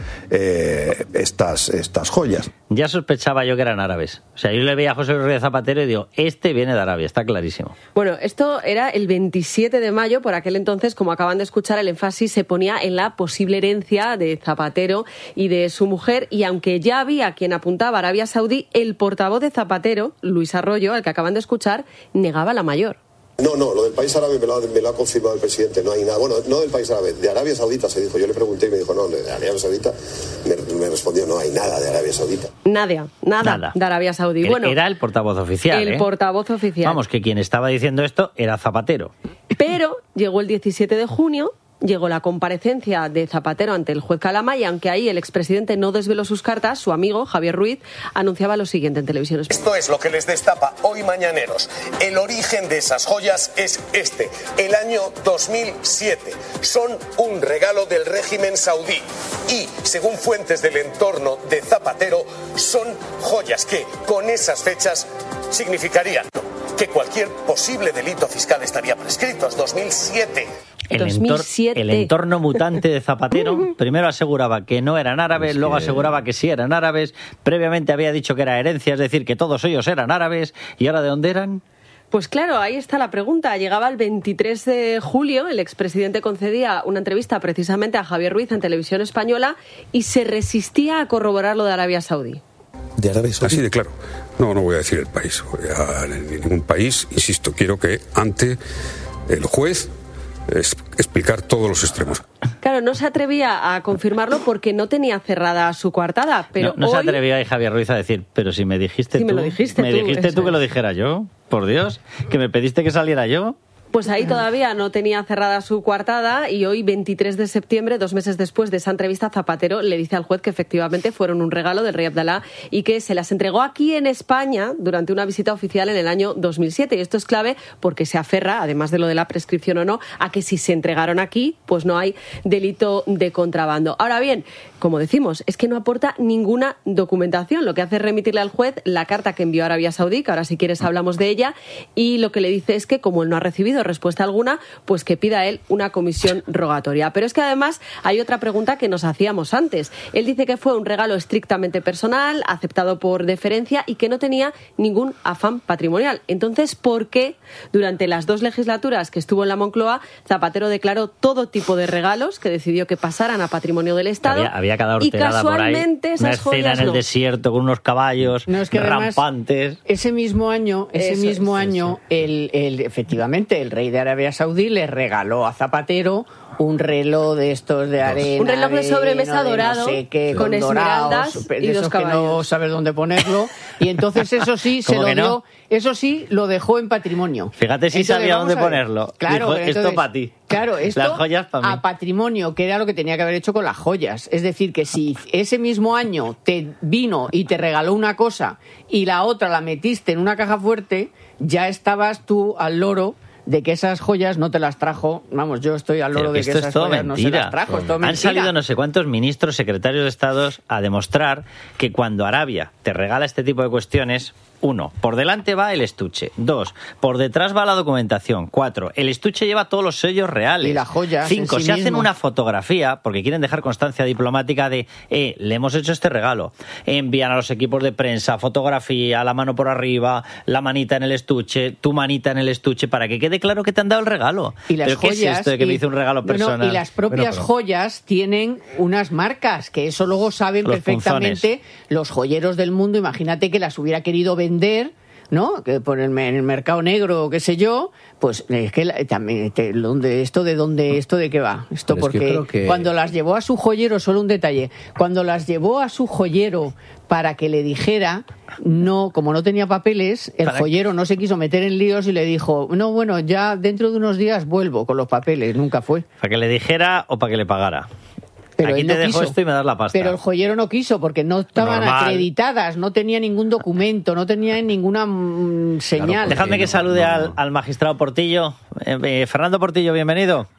eh, estas, estas joyas. Ya sospechaba yo que eran árabes. O sea, yo le veía a José Luis Zapatero y digo, este viene de Arabia, está clarísimo. Bueno, esto era el veintisiete de mayo, por aquel entonces, como acaban de escuchar, el énfasis se ponía en la posible herencia de Zapatero y de su mujer, y aunque ya había quien apuntaba a Arabia Saudí, el portavoz de Zapatero, Luis Arroyo, al que acaban de escuchar, negaba la mayor. No, no, lo del país árabe me lo, ha, me lo ha confirmado el presidente, no hay nada. Bueno, no del país árabe, de Arabia Saudita se dijo. Yo le pregunté y me dijo, no, de Arabia Saudita. Me, me respondió, no hay nada de Arabia Saudita. Nada, nada, nada. de Arabia Saudí. Bueno, era el portavoz oficial. El ¿eh? portavoz oficial. Vamos, que quien estaba diciendo esto era Zapatero. Pero llegó el diecisiete de junio... Llegó la comparecencia de Zapatero ante el juez Calama y aunque ahí el expresidente no desveló sus cartas, su amigo Javier Ruiz anunciaba lo siguiente en televisión española. Esto es lo que les destapa hoy mañaneros. El origen de esas joyas es este, el año dos mil siete. Son un regalo del régimen saudí y, según fuentes del entorno de Zapatero, son joyas que, con esas fechas, significarían que cualquier posible delito fiscal estaría prescrito. Es dos mil siete. El, entor el entorno mutante de Zapatero primero aseguraba que no eran árabes, es que... luego aseguraba que sí eran árabes, previamente había dicho que era herencia, es decir, que todos ellos eran árabes, ¿y ahora de dónde eran? Pues claro, ahí está la pregunta. Llegaba el veintitrés de julio, el expresidente concedía una entrevista precisamente a Javier Ruiz en Televisión Española y se resistía a corroborar lo de Arabia Saudí. ¿De Arabia Saudí? Así de claro. No, no voy a decir el país. A ningún país, insisto, quiero que ante el juez es explicar todos los extremos. Claro, no se atrevía a confirmarlo porque no tenía cerrada su coartada, pero no, no hoy... se atrevía ahí Javier Ruiz a decir, pero si me dijiste si tú, me lo dijiste me tú, dijiste tú es. que lo dijera yo, por Dios, que me pediste que saliera yo. Pues ahí todavía no tenía cerrada su coartada y hoy, veintitrés de septiembre, dos meses después de esa entrevista, Zapatero le dice al juez que efectivamente fueron un regalo del rey Abdalá y que se las entregó aquí en España durante una visita oficial en el año dos mil siete. Y esto es clave porque se aferra, además de lo de la prescripción o no, a que si se entregaron aquí, pues no hay delito de contrabando. Ahora bien, como decimos, es que no aporta ninguna documentación. Lo que hace es remitirle al juez la carta que envió a Arabia Saudí, que ahora si quieres hablamos de ella, y lo que le dice es que como él no ha recibido respuesta alguna, pues que pida él una comisión rogatoria. Pero es que además hay otra pregunta que nos hacíamos antes. Él dice que fue un regalo estrictamente personal, aceptado por deferencia y que no tenía ningún afán patrimonial. Entonces, ¿por qué durante las dos legislaturas que estuvo en la Moncloa, Zapatero declaró todo tipo de regalos que decidió que pasaran a patrimonio del Estado? Había, había cada horterada por ahí, una escena en el no. desierto con unos caballos no, es que rampantes. Además, ese mismo año, ese Eso mismo es, año, el, el, efectivamente, el rey de Arabia Saudí le regaló a Zapatero un reloj de estos de arena, un reloj de sobremesa de dorado, no sé qué, con, con esmeraldas dorados, y de dos esos caballos. Que no sabes dónde ponerlo. Y entonces eso sí se lo dio, no? eso sí lo dejó en patrimonio. Fíjate si entonces, sabía dónde ponerlo. Claro, Dijo, entonces, esto para ti. Claro, esto las joyas para mí. A patrimonio, que era lo que tenía que haber hecho con las joyas. Es decir, que si ese mismo año te vino y te regaló una cosa y la otra la metiste en una caja fuerte, ya estabas tú al loro de que esas joyas no te las trajo. Vamos, yo estoy al loro de que esas joyas mentira. no se las trajo. Es todo mentira. Han salido no sé cuántos ministros, secretarios de Estado a demostrar que cuando Arabia te regala este tipo de cuestiones, uno, por delante va el estuche. Dos, por detrás va la documentación. Cuatro, el estuche lleva todos los sellos reales. Y las joyas. Cinco, en sí se mismo. hacen una fotografía porque quieren dejar constancia diplomática de, eh, le hemos hecho este regalo. Envían a los equipos de prensa fotografía, la mano por arriba, la manita en el estuche, tu manita en el estuche, para que quede claro que te han dado el regalo. Y las ¿Pero joyas, qué es esto de que y, me hice un regalo personal? No, no, y las propias bueno, pero... joyas tienen unas marcas, que eso luego saben los perfectamente punzones. Los joyeros del mundo. Imagínate que las hubiera querido vender, ¿no? Que por el, en el mercado negro o qué sé yo, pues es que la, también te, donde, esto de dónde esto de qué va esto pero porque es que que... cuando las llevó a su joyero, solo un detalle, cuando las llevó a su joyero para que le dijera, no, como no tenía papeles, el joyero no se quiso meter en líos y le dijo, no, bueno, ya dentro de unos días vuelvo con los papeles. Nunca fue. ¿Para que le dijera o para que le pagara? Pero Aquí él te no dejo quiso. Esto y me das la pasta. Pero el joyero no quiso porque no estaban Normal. acreditadas, no tenía ningún documento, no tenía ninguna mm, señal. Claro, Dejadme que salude no, no. Al, al magistrado Portillo. Eh, eh, Fernando Portillo, bienvenido.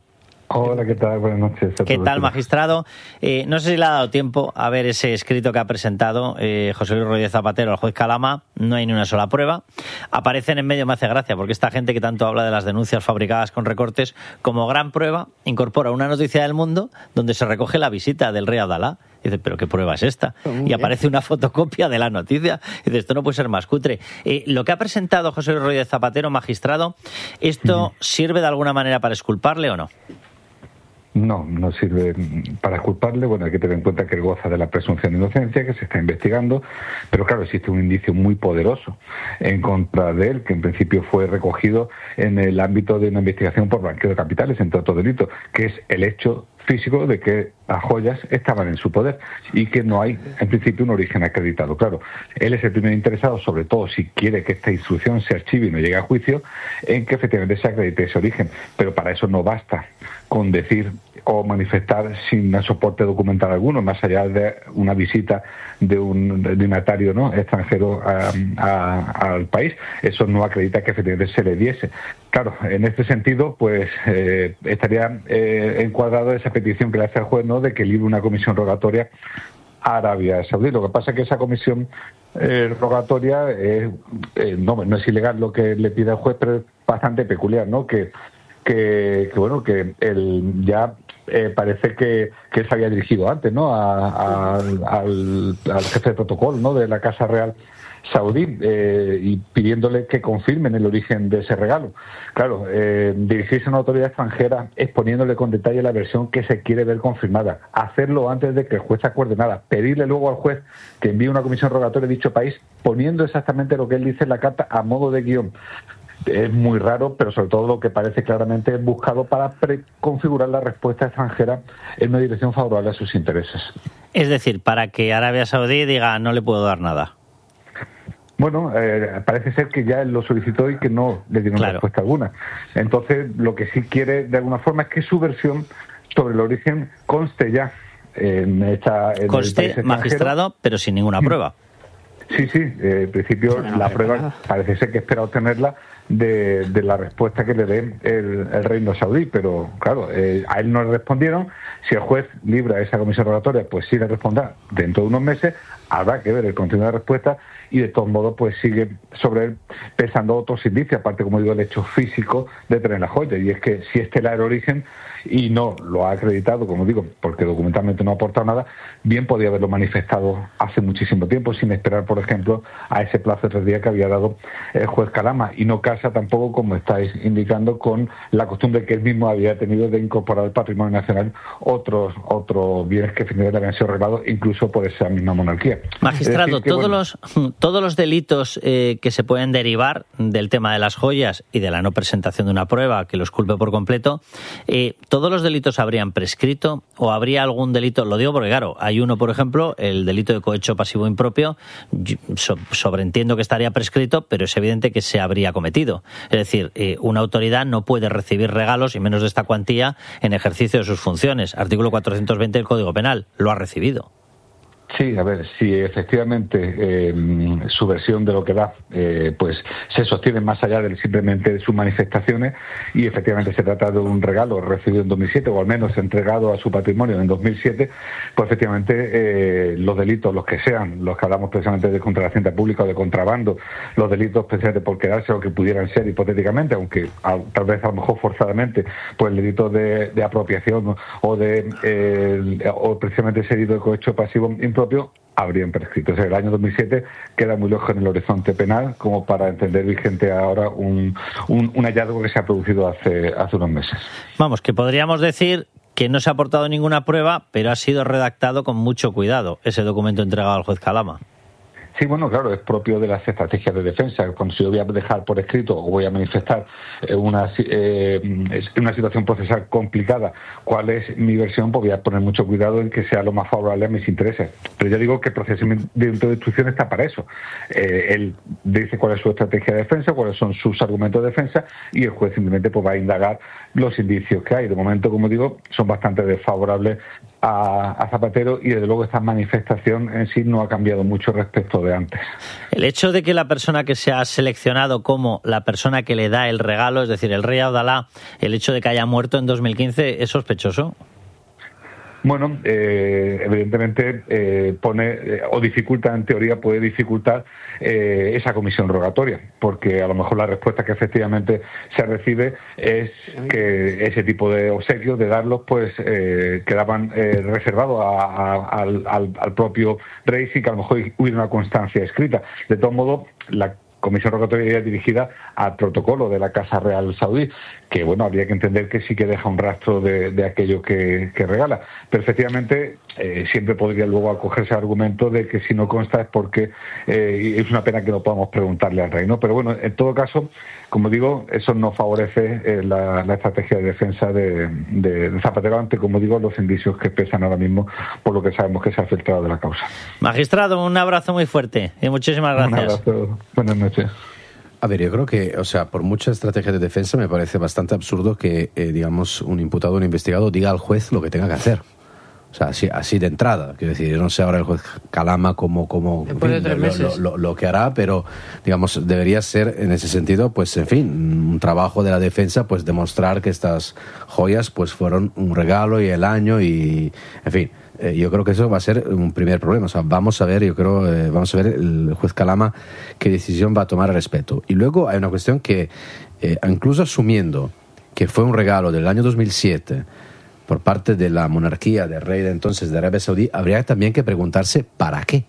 Hola, ¿qué tal? Buenas noches. ¿Qué tal, magistrado? Eh, no sé si le ha dado tiempo a ver ese escrito que ha presentado eh, José Luis Rodríguez Zapatero al juez Calama. No hay ni una sola prueba. Aparecen en medio, me hace gracia, porque esta gente que tanto habla de las denuncias fabricadas con recortes, como gran prueba, incorpora una noticia del Mundo donde se recoge la visita del rey Abdalá. Dice, ¿pero qué prueba es esta? Y aparece una fotocopia de la noticia. Dice, esto no puede ser más cutre. Eh, lo que ha presentado José Luis Rodríguez Zapatero, magistrado, ¿esto sirve de alguna manera para exculparle o no? No, no sirve para culparle. Bueno, hay que tener en cuenta que él goza de la presunción de inocencia, que se está investigando, pero claro, existe un indicio muy poderoso en contra de él, que en principio fue recogido en el ámbito de una investigación por blanqueo de capitales, entre otros delitos, que es el hecho físico de que las joyas estaban en su poder y que no hay, en principio, un origen acreditado. Claro, él es el primer interesado, sobre todo si quiere que esta instrucción se archive y no llegue a juicio, en que efectivamente se acredite ese origen, pero para eso no basta con decir o manifestar sin soporte documental alguno, más allá de una visita de un dignatario, ¿no?, extranjero a, a, al país. Eso no acredita que efectivamente se le diese. Claro, en este sentido, pues eh, estaría eh, encuadrado esa petición que le hace al juez, ¿no?, de que libre una comisión rogatoria a Arabia Saudí. Lo que pasa es que esa comisión eh, rogatoria eh, eh, no, no es ilegal lo que le pide al juez, pero es bastante peculiar, ¿no?, que Que, que bueno, que él ya eh, parece que, que él se había dirigido antes, ¿no?, a, a, al, al jefe de protocolo, ¿no?, de la Casa Real Saudí, eh, y pidiéndole que confirmen el origen de ese regalo. Claro, eh, dirigirse a una autoridad extranjera exponiéndole con detalle la versión que se quiere ver confirmada, hacerlo antes de que el juez acuerde nada, pedirle luego al juez que envíe una comisión rogatoria de dicho país, poniendo exactamente lo que él dice en la carta a modo de guión. Es muy raro, pero sobre todo lo que parece claramente es buscado para preconfigurar la respuesta extranjera en una dirección favorable a sus intereses. Es decir, para que Arabia Saudí diga no le puedo dar nada. Bueno, eh, parece ser que ya él lo solicitó y que no le dieron claro. respuesta alguna. Entonces, lo que sí quiere de alguna forma es que su versión sobre el origen conste ya en esta... En conste, magistrado, pero sin ninguna prueba. Sí, sí, eh, en principio no, no la prueba nada. Parece ser que espera obtenerla de, de la respuesta que le dé el, el Reino Saudí, pero claro, eh, a él no le respondieron. Si el juez libra esa comisión rogatoria, pues sí le responderá dentro de unos meses. Habrá que ver el contenido de la respuesta y de todos modos pues sigue sobre él pesando otros indicios, aparte, como digo, el hecho físico de tener la joya, y es que si este era el origen y no lo ha acreditado, como digo, porque documentalmente no ha aportado nada, bien podía haberlo manifestado hace muchísimo tiempo, sin esperar, por ejemplo, a ese plazo de tres días que había dado el juez Calama, y no casa tampoco, como estáis indicando, con la costumbre que él mismo había tenido de incorporar al patrimonio nacional otros otros bienes que finalmente habían sido regalados incluso por esa misma monarquía. Magistrado, decir, que, todos, bueno, los, todos los delitos eh, que se pueden derivar del tema de las joyas y de la no presentación de una prueba que los culpe por completo, eh, ¿todos los delitos habrían prescrito o habría algún delito? Lo digo porque, claro, hay uno, por ejemplo, el delito de cohecho pasivo impropio, so, sobreentiendo que estaría prescrito, pero es evidente que se habría cometido. Es decir, eh, una autoridad no puede recibir regalos, y menos de esta cuantía, en ejercicio de sus funciones. Artículo cuatrocientos veinte del Código Penal. Lo ha recibido. Sí, a ver, si efectivamente eh, su versión de lo que da eh, pues se sostiene más allá de simplemente de sus manifestaciones, y efectivamente se trata de un regalo recibido en dos mil siete, o al menos entregado a su patrimonio en dos mil siete, pues efectivamente eh, los delitos, los que sean, los que hablamos precisamente de contra la hacienda pública o de contrabando, los delitos precisamente por quedarse o que pudieran ser hipotéticamente, aunque a, tal vez a lo mejor forzadamente, pues el delito de, de apropiación o de eh, o precisamente ese delito de cohecho pasivo impropio habrían prescrito. O sea, el año dos mil siete queda muy lejos en el horizonte penal como para entender vigente ahora un, un, un hallazgo que se ha producido hace, hace unos meses. Vamos, que podríamos decir que no se ha aportado ninguna prueba, pero ha sido redactado con mucho cuidado ese documento entregado al juez Calama. Sí, bueno, claro, es propio de las estrategias de defensa. Cuando si yo voy a dejar por escrito o voy a manifestar una, eh, una situación procesal complicada, cuál es mi versión, pues voy a poner mucho cuidado en que sea lo más favorable a mis intereses. Pero yo digo que el procedimiento de instrucción está para eso. Eh, él dice cuál es su estrategia de defensa, cuáles son sus argumentos de defensa, y el juez simplemente pues va a indagar los indicios que hay. De momento, como digo, son bastante desfavorables a, a Zapatero, y desde luego esta manifestación en sí no ha cambiado mucho respecto de antes. El hecho de que la persona que se ha seleccionado como la persona que le da el regalo, es decir, el rey Abdalá, el hecho de que haya muerto en dos mil quince, ¿es sospechoso? Bueno, eh, evidentemente eh, pone eh, o dificulta, en teoría puede dificultar eh, esa comisión rogatoria, porque a lo mejor la respuesta que efectivamente se recibe es que ese tipo de obsequios, de darlos, pues eh, quedaban eh, reservados a, a, al, al, al propio rey, sin que a lo mejor hubiera una constancia escrita. De todo modo, la comisión rogatoria iría dirigida al protocolo de la Casa Real Saudí, que bueno, habría que entender que sí que deja un rastro de, de aquello que, que regala. Pero efectivamente eh, siempre podría luego acogerse al argumento de que si no consta es porque eh, es una pena que no podamos preguntarle al rey, ¿no? Pero bueno, en todo caso, como digo, eso no favorece eh, la, la estrategia de defensa de, de, de Zapatero ante, como digo, los indicios que pesan ahora mismo por lo que sabemos que se ha filtrado de la causa. Magistrado, un abrazo muy fuerte y muchísimas gracias. Un abrazo. Buenas noches. A ver, yo creo que, o sea, por mucha estrategia de defensa me parece bastante absurdo que, eh, digamos, un imputado o un investigado diga al juez lo que tenga que hacer. O sea, así, así de entrada. Quiero decir, yo no sé ahora el juez Calama cómo, cómo en fin, lo, lo, lo, lo que hará, pero, digamos, debería ser, en ese sentido, pues, en fin, un trabajo de la defensa, pues, demostrar que estas joyas, pues, fueron un regalo y el año y, en fin. Eh, yo creo que eso va a ser un primer problema. O sea, vamos a ver, yo creo, eh, vamos a ver el juez Calama qué decisión va a tomar al respecto. Y luego hay una cuestión que, eh, incluso asumiendo que fue un regalo del año dos mil siete por parte de la monarquía del rey de entonces de Arabia Saudí, habría también que preguntarse ¿para qué?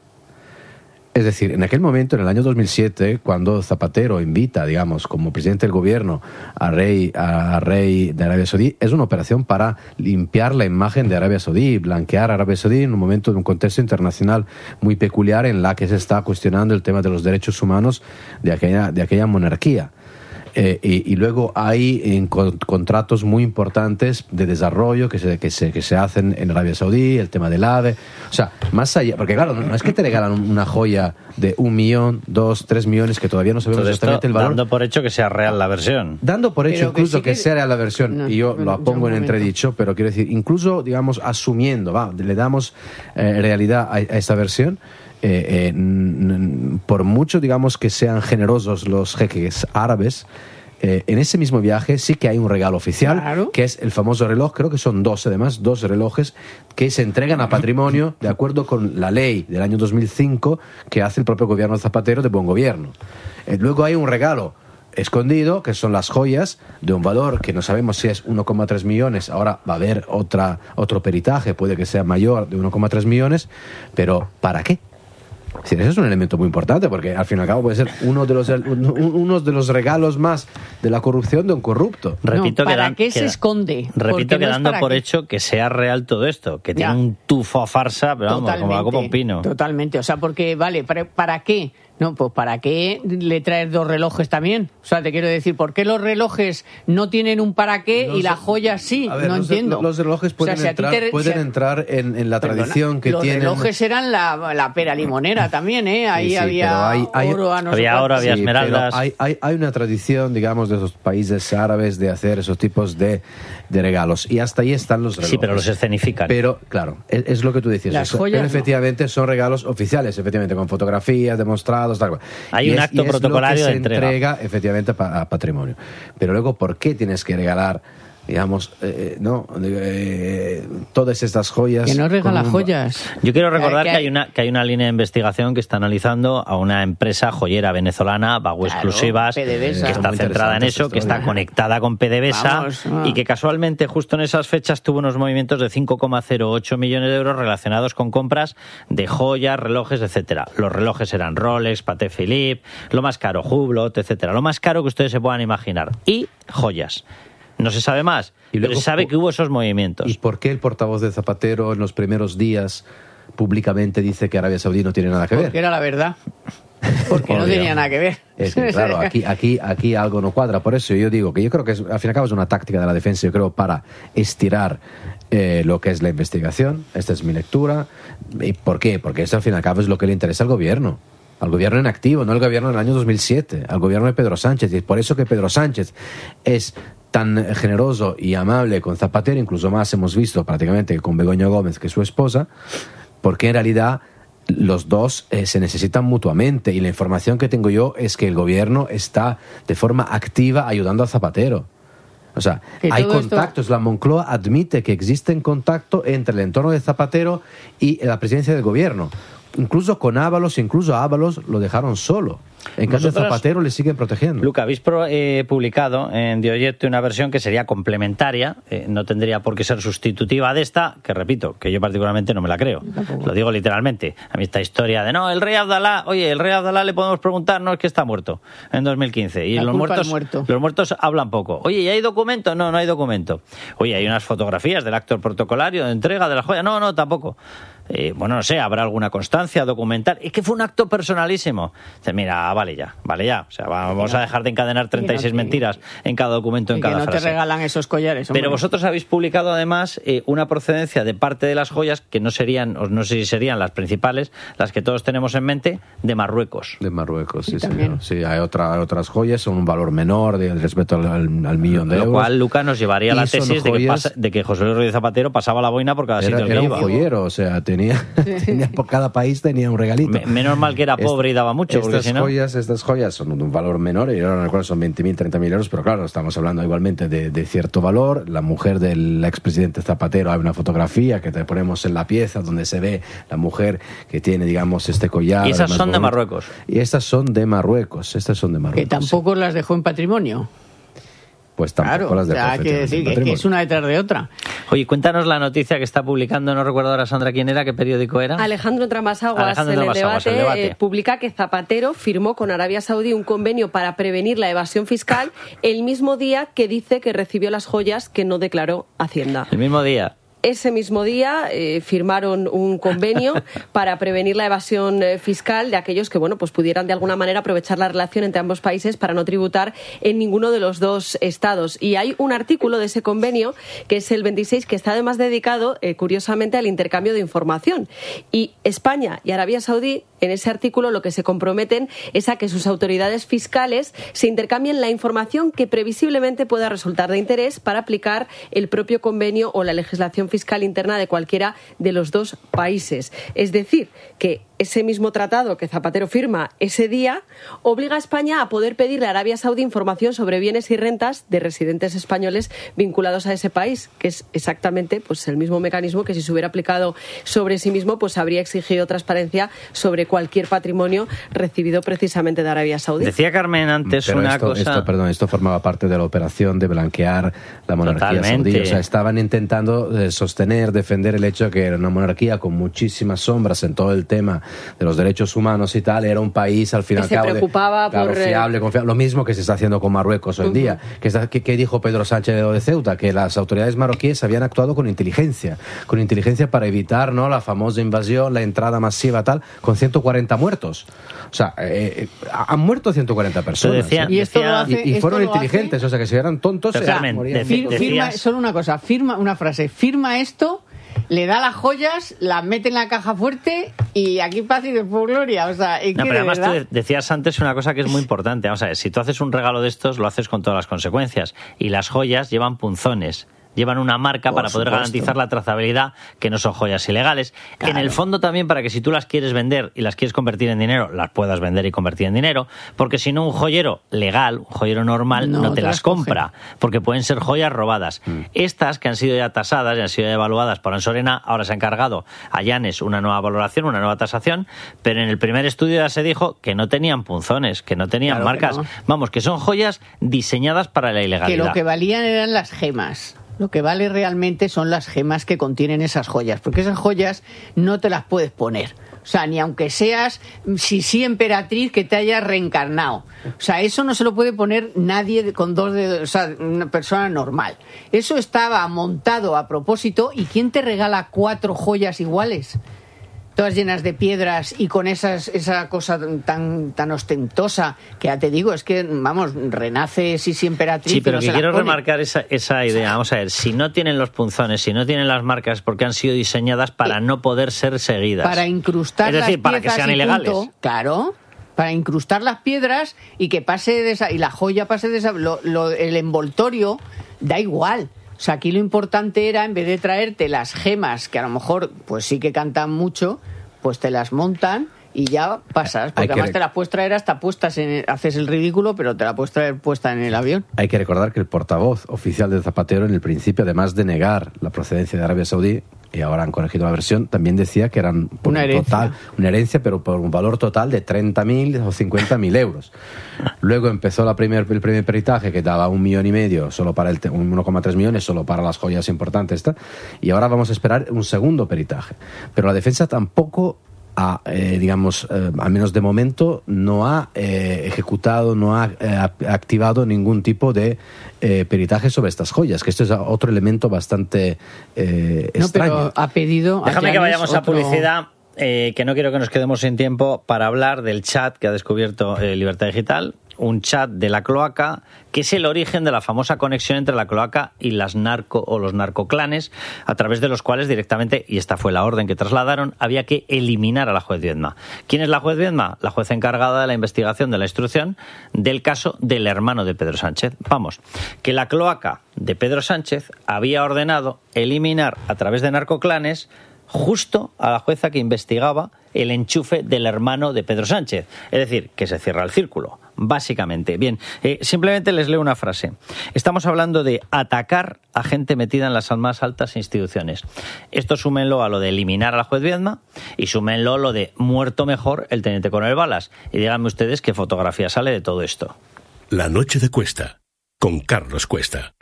Es decir, en aquel momento, en el año dos mil siete, cuando Zapatero invita, digamos, como presidente del gobierno al rey, a rey de Arabia Saudí, es una operación para limpiar la imagen de Arabia Saudí, blanquear a Arabia Saudí en un momento, en un contexto internacional muy peculiar en la que se está cuestionando el tema de los derechos humanos de aquella, de aquella monarquía. Eh, y, y luego hay en, con, contratos muy importantes de desarrollo que se, que, se, que se hacen en Arabia Saudí, el tema del AVE, o sea, más allá, porque claro, no, no es que te regalan una joya de un millón, dos, tres millones que todavía no sabemos exactamente el valor. Dando por hecho que sea real la versión. Dando por hecho Pero incluso que, que, sí que sea real la versión, no, y yo bueno, lo pongo en entredicho, pero quiero decir, incluso, digamos, asumiendo, va, le damos eh, realidad a, a esta versión. Eh, eh, n- n- por mucho, digamos, que sean generosos los jeques árabes, eh, en ese mismo viaje sí que hay un regalo oficial, claro, que es el famoso reloj, creo que son dos además, dos relojes que se entregan a patrimonio de acuerdo con la ley del año dos mil cinco que hace el propio gobierno Zapatero de buen gobierno. Eh, luego hay un regalo escondido, que son las joyas de un valor que no sabemos si es uno coma tres millones, ahora va a haber otra, otro peritaje, puede que sea mayor de uno coma tres millones, pero ¿para qué? Sí, ese es un elemento muy importante porque al fin y al cabo puede ser uno de los uno de los regalos más de la corrupción de un corrupto. Repito, no, ¿para que dan, qué que se da, esconde? Repito que no dando por qué. hecho que sea real todo esto, que tiene un tufo a farsa, pero vamos, como, como un pino. Totalmente, o sea, porque, vale, ¿para, para qué? No, pues ¿para qué le traes dos relojes también? O sea, te quiero decir, ¿por qué los relojes no tienen un para qué los, y las joyas sí? A ver, no los, entiendo. Los relojes pueden, o sea, si entrar, te, pueden si a, entrar en, en la perdona, tradición que los tienen... Los relojes eran la, la pera limonera también, ¿eh? Ahí sí, sí, había hay, hay, oro, a no había sé oro, había sí, esmeraldas. Hay, hay, hay una tradición, digamos, de esos países árabes de hacer esos tipos de, de regalos. Y hasta ahí están los relojes. Sí, pero los escenifican. Pero, claro, es, es lo que tú decías. Las joyas, pero efectivamente no. son regalos oficiales, efectivamente, con fotografías, demostrados, tal cual. Hay un es, acto protocolario de de entrega. entrega efectivamente a patrimonio. Pero luego, ¿por qué tienes que regalar, digamos, eh, no, eh, todas estas joyas? Que no regala un... joyas. Yo quiero recordar que hay una que hay una línea de investigación que está analizando a una empresa joyera venezolana, Bago claro, Exclusivas, PDVSA. que está centrada en eso, que está conectada con PDVSA Vamos, ah. y que casualmente justo en esas fechas tuvo unos movimientos de cinco coma cero ocho millones de euros relacionados con compras de joyas, relojes, etcétera. Los relojes eran Rolex, Patek Philippe, lo más caro, Hublot, etcétera. Lo más caro que ustedes se puedan imaginar. Y joyas. No se sabe más, y luego, pero se sabe que hubo esos movimientos. ¿Y por qué el portavoz de Zapatero en los primeros días públicamente dice que Arabia Saudí no tiene nada que ver? Porque era la verdad. Porque no tenía nada que ver. Es que, claro, aquí, aquí, aquí algo no cuadra. Por eso yo digo que yo creo que es, al fin y al cabo es una táctica de la defensa, yo creo, para estirar eh, lo que es la investigación. Esta es mi lectura. ¿Y por qué? Porque esto al fin y al cabo es lo que le interesa al gobierno. Al gobierno en activo, no al gobierno del año dos mil siete, al gobierno de Pedro Sánchez. Y es por eso que Pedro Sánchez es tan generoso y amable con Zapatero, incluso más hemos visto prácticamente con Begoña Gómez que su esposa, porque en realidad los dos eh, se necesitan mutuamente, y la información que tengo yo es que el gobierno está de forma activa ayudando a Zapatero. O sea, hay contactos. Esto... La Moncloa admite que existen contactos entre el entorno de Zapatero y la presidencia del gobierno. Incluso con Ábalos, incluso a Ábalos lo dejaron solo. En caso de Zapatero le siguen protegiendo. Luca, habéis pro, eh, publicado en Dioyete una versión que sería complementaria, eh, no tendría por qué ser sustitutiva de esta, que repito, que yo particularmente no me la creo. Lo digo literalmente. A mí esta historia de, no, el rey Abdalá, oye, el rey Abdalá le podemos preguntar, no, es que está muerto en dos mil quince. Y los muertos, muerto. los muertos hablan poco. Oye, ¿y hay documento? No, no hay documento. Oye, hay unas fotografías del acto protocolario de entrega de la joya. No, no, tampoco. Eh, bueno, no sé, habrá alguna constancia documental. Es que fue un acto personalísimo. Dice, mira, vale ya, vale ya. O sea, vamos a dejar de encadenar treinta y seis mentiras en cada documento, en cada frase. Que no te regalan esos collares, hombre. Pero vosotros habéis publicado además eh, una procedencia de parte de las joyas que no serían, o no sé si serían las principales, las que todos tenemos en mente, de Marruecos. De Marruecos, sí, señor. Sí, hay otra, otras joyas, son un valor menor de, respecto al, al, al millón de Lo euros. Lo cual, Luca, nos llevaría a la tesis de que, pasa, de que José Luis Rodríguez Zapatero pasaba la boina por cada era, sitio al que era iba. Era un joyero, o sea, tenía... tenía, por cada país tenía un regalito. Me, menos mal que era pobre Est, y daba mucho. Porque estas, si no... joyas, estas joyas son de un valor menor, y yo no recuerdo, son veinte mil, treinta mil euros, pero claro, estamos hablando igualmente de, de cierto valor. La mujer del expresidente Zapatero, hay una fotografía que te ponemos en la pieza donde se ve la mujer que tiene, digamos, este collar. Y esas son bonito. de Marruecos. Y estas son de Marruecos. Estas son de Marruecos. Que tampoco sí. las dejó en patrimonio. Pues tampoco claro, las de hay que decir que, que es una detrás de otra. Oye, cuéntanos la noticia que está publicando, no recuerdo ahora, Sandra, quién era, qué periódico era. Alejandro Tramasaguas, Alejandro en el Tramasaguas, debate, el debate. Eh, publica que Zapatero firmó con Arabia Saudí un convenio para prevenir la evasión fiscal el mismo día que dice que recibió las joyas que no declaró Hacienda. El mismo día. Ese mismo día eh, firmaron un convenio para prevenir la evasión eh, fiscal de aquellos que, bueno, pues pudieran de alguna manera aprovechar la relación entre ambos países para no tributar en ninguno de los dos estados. Y hay un artículo de ese convenio, que es el veintiséis, que está además dedicado, eh, curiosamente, al intercambio de información. Y España y Arabia Saudí, en ese artículo, lo que se comprometen es a que sus autoridades fiscales se intercambien la información que previsiblemente pueda resultar de interés para aplicar el propio convenio o la legislación fiscal interna de cualquiera de los dos países. Es decir, que ese mismo tratado que Zapatero firma ese día obliga a España a poder pedirle a Arabia Saudí información sobre bienes y rentas de residentes españoles vinculados a ese país, que es exactamente pues el mismo mecanismo que si se hubiera aplicado sobre sí mismo, pues habría exigido transparencia sobre cualquier patrimonio recibido precisamente de Arabia Saudí. Decía Carmen antes Pero una esto, cosa... Esto, perdón, esto formaba parte de la operación de blanquear la monarquía Totalmente. saudí. O sea, estaban intentando eh, sostener, defender el hecho de que era una monarquía con muchísimas sombras en todo el tema de los derechos humanos y tal. Era un país, al fin y al cabo, se preocupaba de, claro, por... fiable, confiable. Lo mismo que se está haciendo con Marruecos hoy en uh-huh. día. ¿Qué, está, qué, ¿Qué dijo Pedro Sánchez de Ceuta? Que las autoridades marroquíes habían actuado con inteligencia. Con inteligencia para evitar, ¿no?, la famosa invasión, la entrada masiva tal, con ciento cuarenta muertos. O sea, eh, han muerto ciento cuarenta personas. Decía, y esto lo hace, y, y fueron esto inteligentes, hace... o sea, que si eran tontos... O sea, Carmen, era, fir, firma, solo una cosa, firma una frase, firma esto, le da las joyas, las mete en la caja fuerte y aquí paz y después gloria. O sea, es no, que pero además verdad... tú decías antes una cosa que es muy importante. Vamos a ver, si tú haces un regalo de estos, lo haces con todas las consecuencias. Y las joyas llevan punzones. Llevan una marca Por para poder supuesto. garantizar la trazabilidad, que no son joyas ilegales. Claro. En el fondo también para que si tú las quieres vender y las quieres convertir en dinero, las puedas vender y convertir en dinero, porque si no un joyero legal, un joyero normal, no, no te, te las, las compra, porque pueden ser joyas robadas. Mm. Estas, que han sido ya tasadas y han sido evaluadas por Ansorena, ahora se ha encargado a Llanes una nueva valoración, una nueva tasación, pero en el primer estudio ya se dijo que no tenían punzones, que no tenían claro marcas. No. Vamos, que son joyas diseñadas para la ilegalidad. Que lo que valían eran las gemas. Lo que vale realmente son las gemas que contienen esas joyas, porque esas joyas no te las puedes poner. O sea, ni aunque seas, si sí, emperatriz que te hayas reencarnado. O sea, eso no se lo puede poner nadie con dos dedos, o sea, una persona normal. Eso estaba montado a propósito. ¿Y quién te regala cuatro joyas iguales? Todas llenas de piedras y con esas, esa cosa tan tan ostentosa que ya te digo, es que, vamos, renace Sisi emperatriz. Sí, pero no que se quiero pone. remarcar esa, esa idea. Vamos a ver, si no tienen los punzones, si no tienen las marcas, porque han sido diseñadas para no poder ser seguidas. Para incrustar es decir, las para que piezas sean y ilegales. Punto, claro. para incrustar las piedras y que pase de esa, y la joya pase de esa, lo, lo, el envoltorio da igual. O sea, aquí lo importante era, en vez de traerte las gemas, que a lo mejor pues sí que cantan mucho, pues te las montan y ya pasas, porque además rec- te las puedes traer hasta puestas, en el, haces el ridículo, pero te la puedes traer puesta en el avión. Hay que recordar que el portavoz oficial de Zapatero en el principio, además de negar la procedencia de Arabia Saudí, y ahora han corregido la versión, también decía que eran por una un herencia. total, una herencia, pero por un valor total de treinta mil o cincuenta mil euros. Luego empezó la primer, el primer peritaje que daba un millón y medio, solo para el te- uno coma tres millones, solo para las joyas importantes, esta, y ahora vamos a esperar un segundo peritaje. Pero la defensa tampoco ha, eh, digamos, eh, al menos de momento, no ha eh, ejecutado, no ha eh, activado ningún tipo de eh, peritaje sobre estas joyas, que esto es otro elemento bastante eh, No, extraño. pero ha pedido... Déjame a que vayamos otro... a publicidad, eh, que no quiero que nos quedemos sin tiempo para hablar del chat que ha descubierto eh, Libertad Digital, un chat de la cloaca, que es el origen de la famosa conexión entre la cloaca y las narco o los narcoclanes, a través de los cuales directamente, y esta fue la orden que trasladaron, había que eliminar a la juez Viedma. ¿Quién es la juez Viedma? La juez encargada de la investigación de la instrucción del caso del hermano de Pedro Sánchez. Vamos, que la cloaca de Pedro Sánchez había ordenado eliminar a través de narcoclanes justo a la jueza que investigaba el enchufe del hermano de Pedro Sánchez. Es decir, que se cierra el círculo, básicamente. Bien, eh, simplemente les leo una frase. Estamos hablando de atacar a gente metida en las más altas instituciones. Esto súmenlo a lo de eliminar a la juez Viedma y súmenlo a lo de muerto mejor el teniente coronel Balas. Y díganme ustedes qué fotografía sale de todo esto. La noche de Cuesta, con Carlos Cuesta.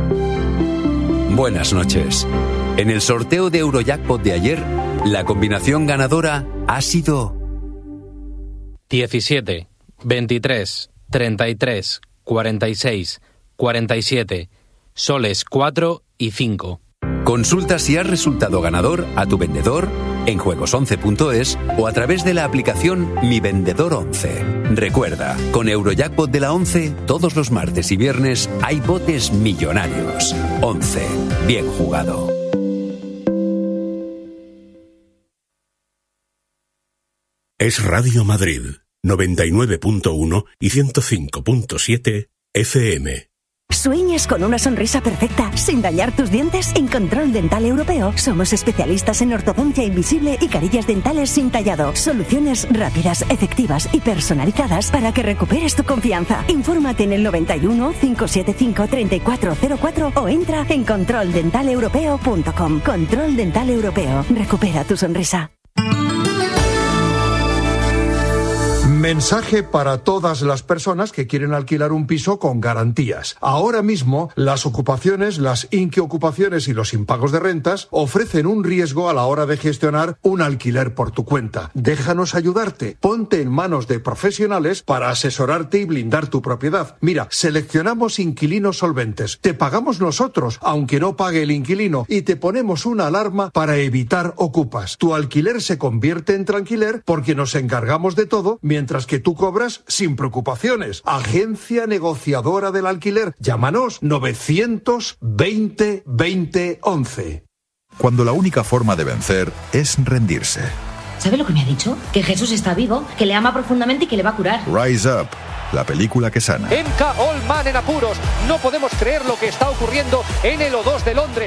Buenas noches. En el sorteo de Eurojackpot de ayer, la combinación ganadora ha sido diecisiete, veintitrés, treinta y tres, cuarenta y seis, cuarenta y siete, soles cuatro y cinco. Consulta si has resultado ganador a tu vendedor en juegos once punto es o a través de la aplicación Mi Vendedor once. Recuerda, con Eurojackpot de la once, todos los martes y viernes hay botes millonarios. once. Bien jugado. Es Radio Madrid, noventa y nueve punto uno y ciento cinco punto siete F M. ¿Sueñas con una sonrisa perfecta sin dañar tus dientes? En Control Dental Europeo somos especialistas en ortodoncia invisible y carillas dentales sin tallado. Soluciones rápidas, efectivas y personalizadas para que recuperes tu confianza. Infórmate en el noventa y uno, cinco siete cinco, treinta y cuatro cero cuatro o entra en control dental europeo punto com. Control Dental Europeo. Recupera tu sonrisa. Mensaje para todas las personas que quieren alquilar un piso con garantías. Ahora mismo, las ocupaciones, las inquiocupaciones y los impagos de rentas ofrecen un riesgo a la hora de gestionar un alquiler por tu cuenta. Déjanos ayudarte. Ponte en manos de profesionales para asesorarte y blindar tu propiedad. Mira, seleccionamos inquilinos solventes. Te pagamos nosotros, aunque no pague el inquilino, y te ponemos una alarma para evitar ocupas. Tu alquiler se convierte en tranquiler porque nos encargamos de todo, mientras que tú cobras sin preocupaciones. Agencia negociadora del alquiler. Llámanos novecientos veinte veinte once. Cuando la única forma de vencer es rendirse. ¿Sabe lo que me ha dicho? Que Jesús está vivo, que le ama profundamente y que le va a curar. Rise Up, la película que sana. M K Allman en apuros. No podemos creer lo que está ocurriendo en el O dos de Londres.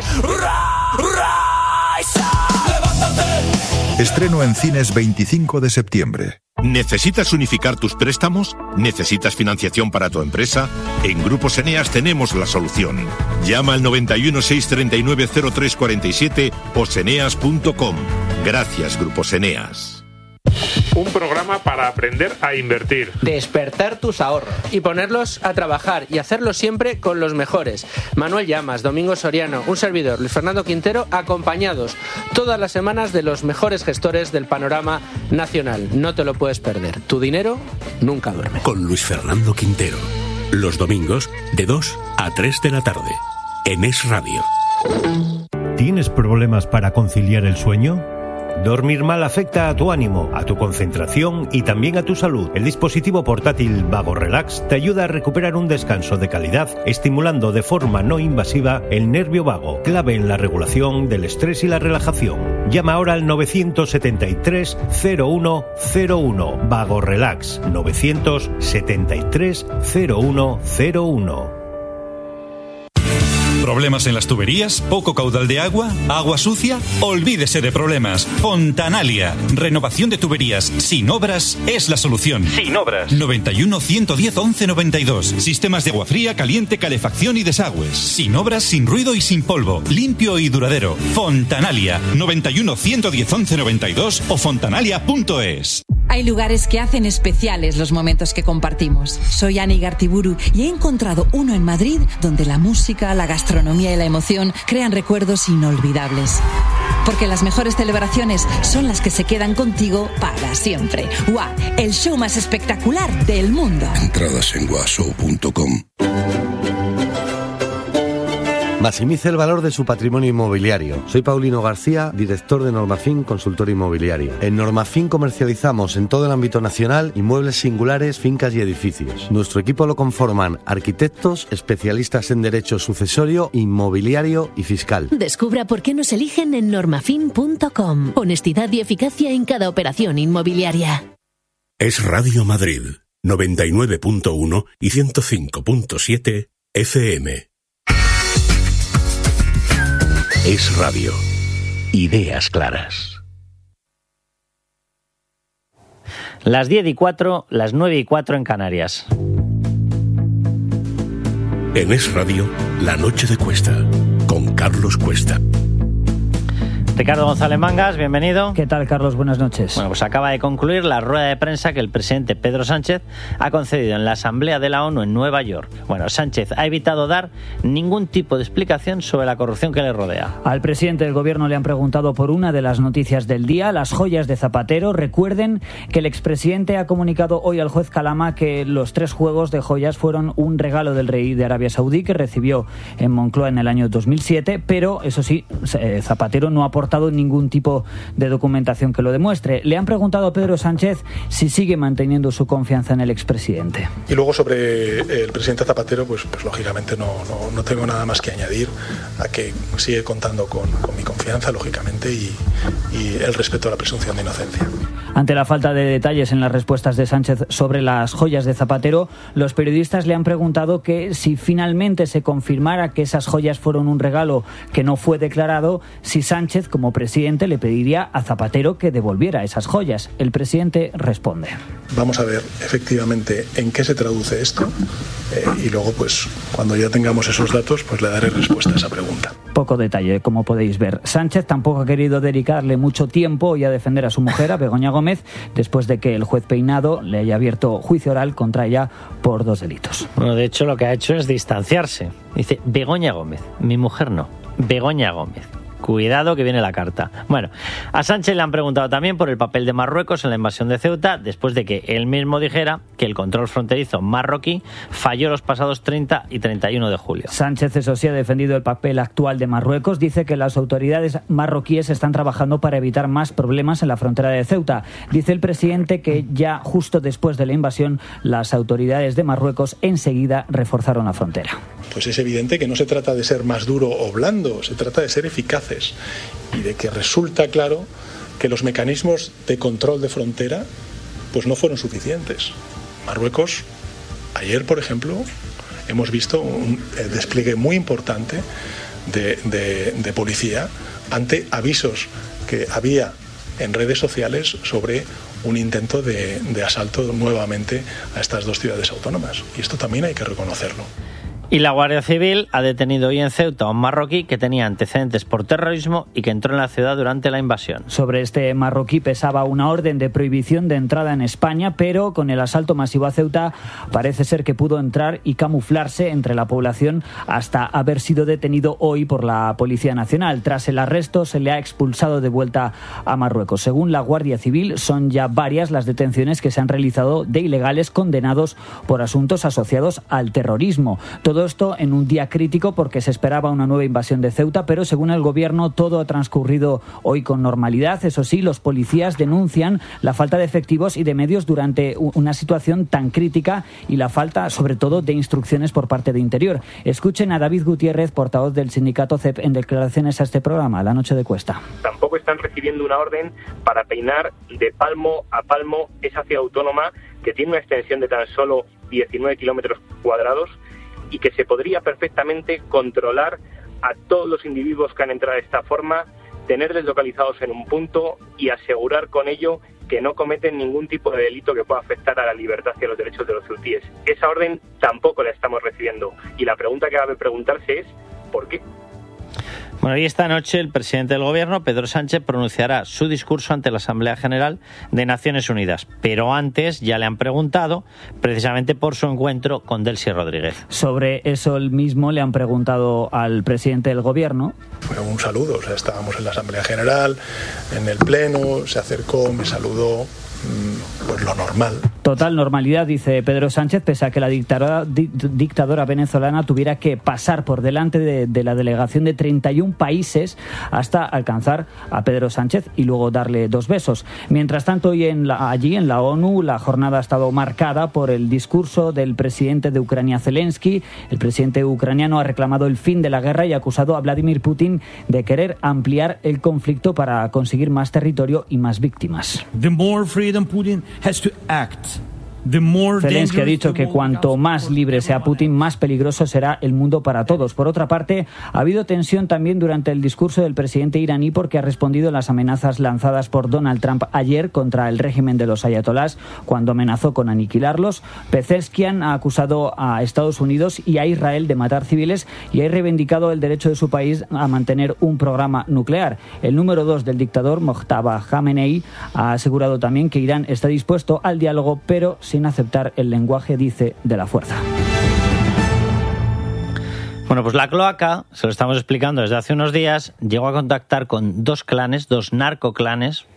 Rise Up. ¡Levántate! Estreno en cines veinticinco de septiembre. ¿Necesitas unificar tus préstamos? ¿Necesitas financiación para tu empresa? En Grupos Eneas tenemos la solución. Llama al noventa y uno, seiscientos treinta y nueve, cero tres cuarenta y siete o seneas punto com. Gracias, Grupos Eneas. Un programa para aprender a invertir. Despertar tus ahorros y ponerlos a trabajar y hacerlo siempre con los mejores. Manuel Llamas, Domingo Soriano, un servidor, Luis Fernando Quintero, acompañados todas las semanas de los mejores gestores del panorama nacional. No te lo puedes perder. Tu dinero nunca duerme. Con Luis Fernando Quintero. Los domingos de dos a tres de la tarde. En Es Radio. ¿Tienes problemas para conciliar el sueño? Dormir mal afecta a tu ánimo, a tu concentración y también a tu salud. El dispositivo portátil Vago Relax te ayuda a recuperar un descanso de calidad, estimulando de forma no invasiva el nervio vago, clave en la regulación del estrés y la relajación. Llama ahora al novecientos setenta y tres cero uno cero uno. Vago Relax, novecientos setenta y tres cero uno cero uno. ¿Problemas en las tuberías? ¿Poco caudal de agua? ¿Agua sucia? Olvídese de problemas. Fontanalia. Renovación de tuberías sin obras es la solución. Sin obras. noventa y uno, ciento diez, once noventa y dos. Sistemas de agua fría, caliente, calefacción y desagües. Sin obras, sin ruido y sin polvo. Limpio y duradero. Fontanalia. noventa y uno, ciento diez, once noventa y dos o fontanalia punto es. Hay lugares que hacen especiales los momentos que compartimos. Soy Ani Gartiburu y he encontrado uno en Madrid donde la música, la gastronomía y la emoción crean recuerdos inolvidables. Porque las mejores celebraciones son las que se quedan contigo para siempre. W A, el show más espectacular del mundo. Entradas en guashow punto com. Maximice el valor de su patrimonio inmobiliario. Soy Paulino García, director de Normafin Consultor Inmobiliario. En Normafin comercializamos en todo el ámbito nacional inmuebles singulares, fincas y edificios. Nuestro equipo lo conforman arquitectos, especialistas en derecho sucesorio, inmobiliario y fiscal. Descubra por qué nos eligen en normafin punto com. Honestidad y eficacia en cada operación inmobiliaria. Es Radio Madrid, noventa y nueve punto uno y ciento cinco punto siete F M. Es Radio. Ideas claras. Las diez y cuatro, las nueve y cuatro en Canarias. En Es Radio, La Noche de Cuesta, con Carlos Cuesta. Ricardo González Mangas, bienvenido. ¿Qué tal, Carlos? Buenas noches. Bueno, pues acaba de concluir la rueda de prensa que el presidente Pedro Sánchez ha concedido en la Asamblea de la ONU en Nueva York. Bueno, Sánchez ha evitado dar ningún tipo de explicación sobre la corrupción que le rodea. Al presidente del gobierno le han preguntado por una de las noticias del día, las joyas de Zapatero. Recuerden que el expresidente ha comunicado hoy al juez Calama que los tres juegos de joyas fueron un regalo del rey de Arabia Saudí que recibió en Moncloa en el año dos mil siete, pero eso sí, Zapatero no ha aportado ningún tipo de documentación que lo demuestre. Le han preguntado a Pedro Sánchez si sigue manteniendo su confianza en el expresidente. Y luego sobre el presidente Zapatero, pues, pues lógicamente no, no, no tengo nada más que añadir a que sigue contando con, con mi confianza, lógicamente, y, y el respeto a la presunción de inocencia. Ante la falta de detalles en las respuestas de Sánchez sobre las joyas de Zapatero, los periodistas le han preguntado que si finalmente se confirmara que esas joyas fueron un regalo que no fue declarado, si Sánchez, como presidente, le pediría a Zapatero que devolviera esas joyas. El presidente responde. Vamos a ver efectivamente en qué se traduce esto eh, y luego, pues, cuando ya tengamos esos datos, pues le daré respuesta a esa pregunta. Poco detalle, como podéis ver. Sánchez tampoco ha querido dedicarle mucho tiempo hoy a defender a su mujer, a Begoña Gómez, después de que el juez Peinado le haya abierto juicio oral contra ella por dos delitos. Bueno, de hecho lo que ha hecho es distanciarse. Dice, Begoña Gómez, mi mujer no, Begoña Gómez. Cuidado que viene la carta. Bueno, a Sánchez le han preguntado también por el papel de Marruecos en la invasión de Ceuta, después de que él mismo dijera que el control fronterizo marroquí falló los pasados treinta y treinta y uno de julio. Sánchez, eso sí, ha defendido el papel actual de Marruecos. Dice que las autoridades marroquíes están trabajando para evitar más problemas en la frontera de Ceuta. Dice el presidente que ya justo después de la invasión, las autoridades de Marruecos enseguida reforzaron la frontera. Pues es evidente que no se trata de ser más duro o blando, se trata de ser eficaces y de que resulta claro que los mecanismos de control de frontera pues no fueron suficientes. Marruecos, ayer, por ejemplo, hemos visto un despliegue muy importante de, de, de policía ante avisos que había en redes sociales sobre un intento de, de asalto nuevamente a estas dos ciudades autónomas. Y esto también hay que reconocerlo. Y la Guardia Civil ha detenido hoy en Ceuta a un marroquí que tenía antecedentes por terrorismo y que entró en la ciudad durante la invasión. Sobre este marroquí pesaba una orden de prohibición de entrada en España, pero con el asalto masivo a Ceuta parece ser que pudo entrar y camuflarse entre la población hasta haber sido detenido hoy por la Policía Nacional. Tras el arresto se le ha expulsado de vuelta a Marruecos. Según la Guardia Civil, son ya varias las detenciones que se han realizado de ilegales condenados por asuntos asociados al terrorismo. Todo Todo esto en un día crítico porque se esperaba una nueva invasión de Ceuta, pero según el gobierno todo ha transcurrido hoy con normalidad. Eso sí, los policías denuncian la falta de efectivos y de medios durante una situación tan crítica y la falta, sobre todo, de instrucciones por parte de Interior. Escuchen a David Gutiérrez, portavoz del sindicato C E P, en declaraciones a este programa, La Noche de Cuesta. Tampoco están recibiendo una orden para peinar de palmo a palmo esa ciudad autónoma que tiene una extensión de tan solo diecinueve kilómetros cuadrados y que se podría perfectamente controlar a todos los individuos que han entrado de esta forma, tenerles localizados en un punto y asegurar con ello que no cometen ningún tipo de delito que pueda afectar a la libertad y a los derechos de los ceutíes. Esa orden tampoco la estamos recibiendo y la pregunta que cabe preguntarse es ¿por qué? Bueno, y esta noche el presidente del Gobierno, Pedro Sánchez, pronunciará su discurso ante la Asamblea General de Naciones Unidas. Pero antes ya le han preguntado precisamente por su encuentro con Delcy Rodríguez. Sobre eso mismo le han preguntado al presidente del Gobierno. Fue un saludo, o sea, estábamos en la Asamblea General, en el Pleno, se acercó, me saludó, pues lo normal. Total normalidad, dice Pedro Sánchez, pese a que la dictadora, di, dictadora venezolana tuviera que pasar por delante de, de la delegación de treinta y un países hasta alcanzar a Pedro Sánchez y luego darle dos besos. Mientras tanto, hoy en la, allí en la ONU la jornada ha estado marcada por el discurso del presidente de Ucrania, Zelensky. El presidente ucraniano ha reclamado el fin de la guerra y ha acusado a Vladimir Putin de querer ampliar el conflicto para conseguir más territorio y más víctimas. The more freedom Putin has to act. Zelensky ha dicho que cuanto más libre sea Putin, más peligroso será el mundo para todos. Por otra parte, ha habido tensión también durante el discurso del presidente iraní porque ha respondido a las amenazas lanzadas por Donald Trump ayer contra el régimen de los ayatolás cuando amenazó con aniquilarlos. Pezeshkian ha acusado a Estados Unidos y a Israel de matar civiles y ha reivindicado el derecho de su país a mantener un programa nuclear. El número dos del dictador, Mojtaba Khamenei, ha asegurado también que Irán está dispuesto al diálogo, pero sin aceptar el lenguaje, dice, de la fuerza. Bueno, pues la cloaca, se lo estamos explicando desde hace unos días, llegó a contactar con dos clanes, dos narcoclanes,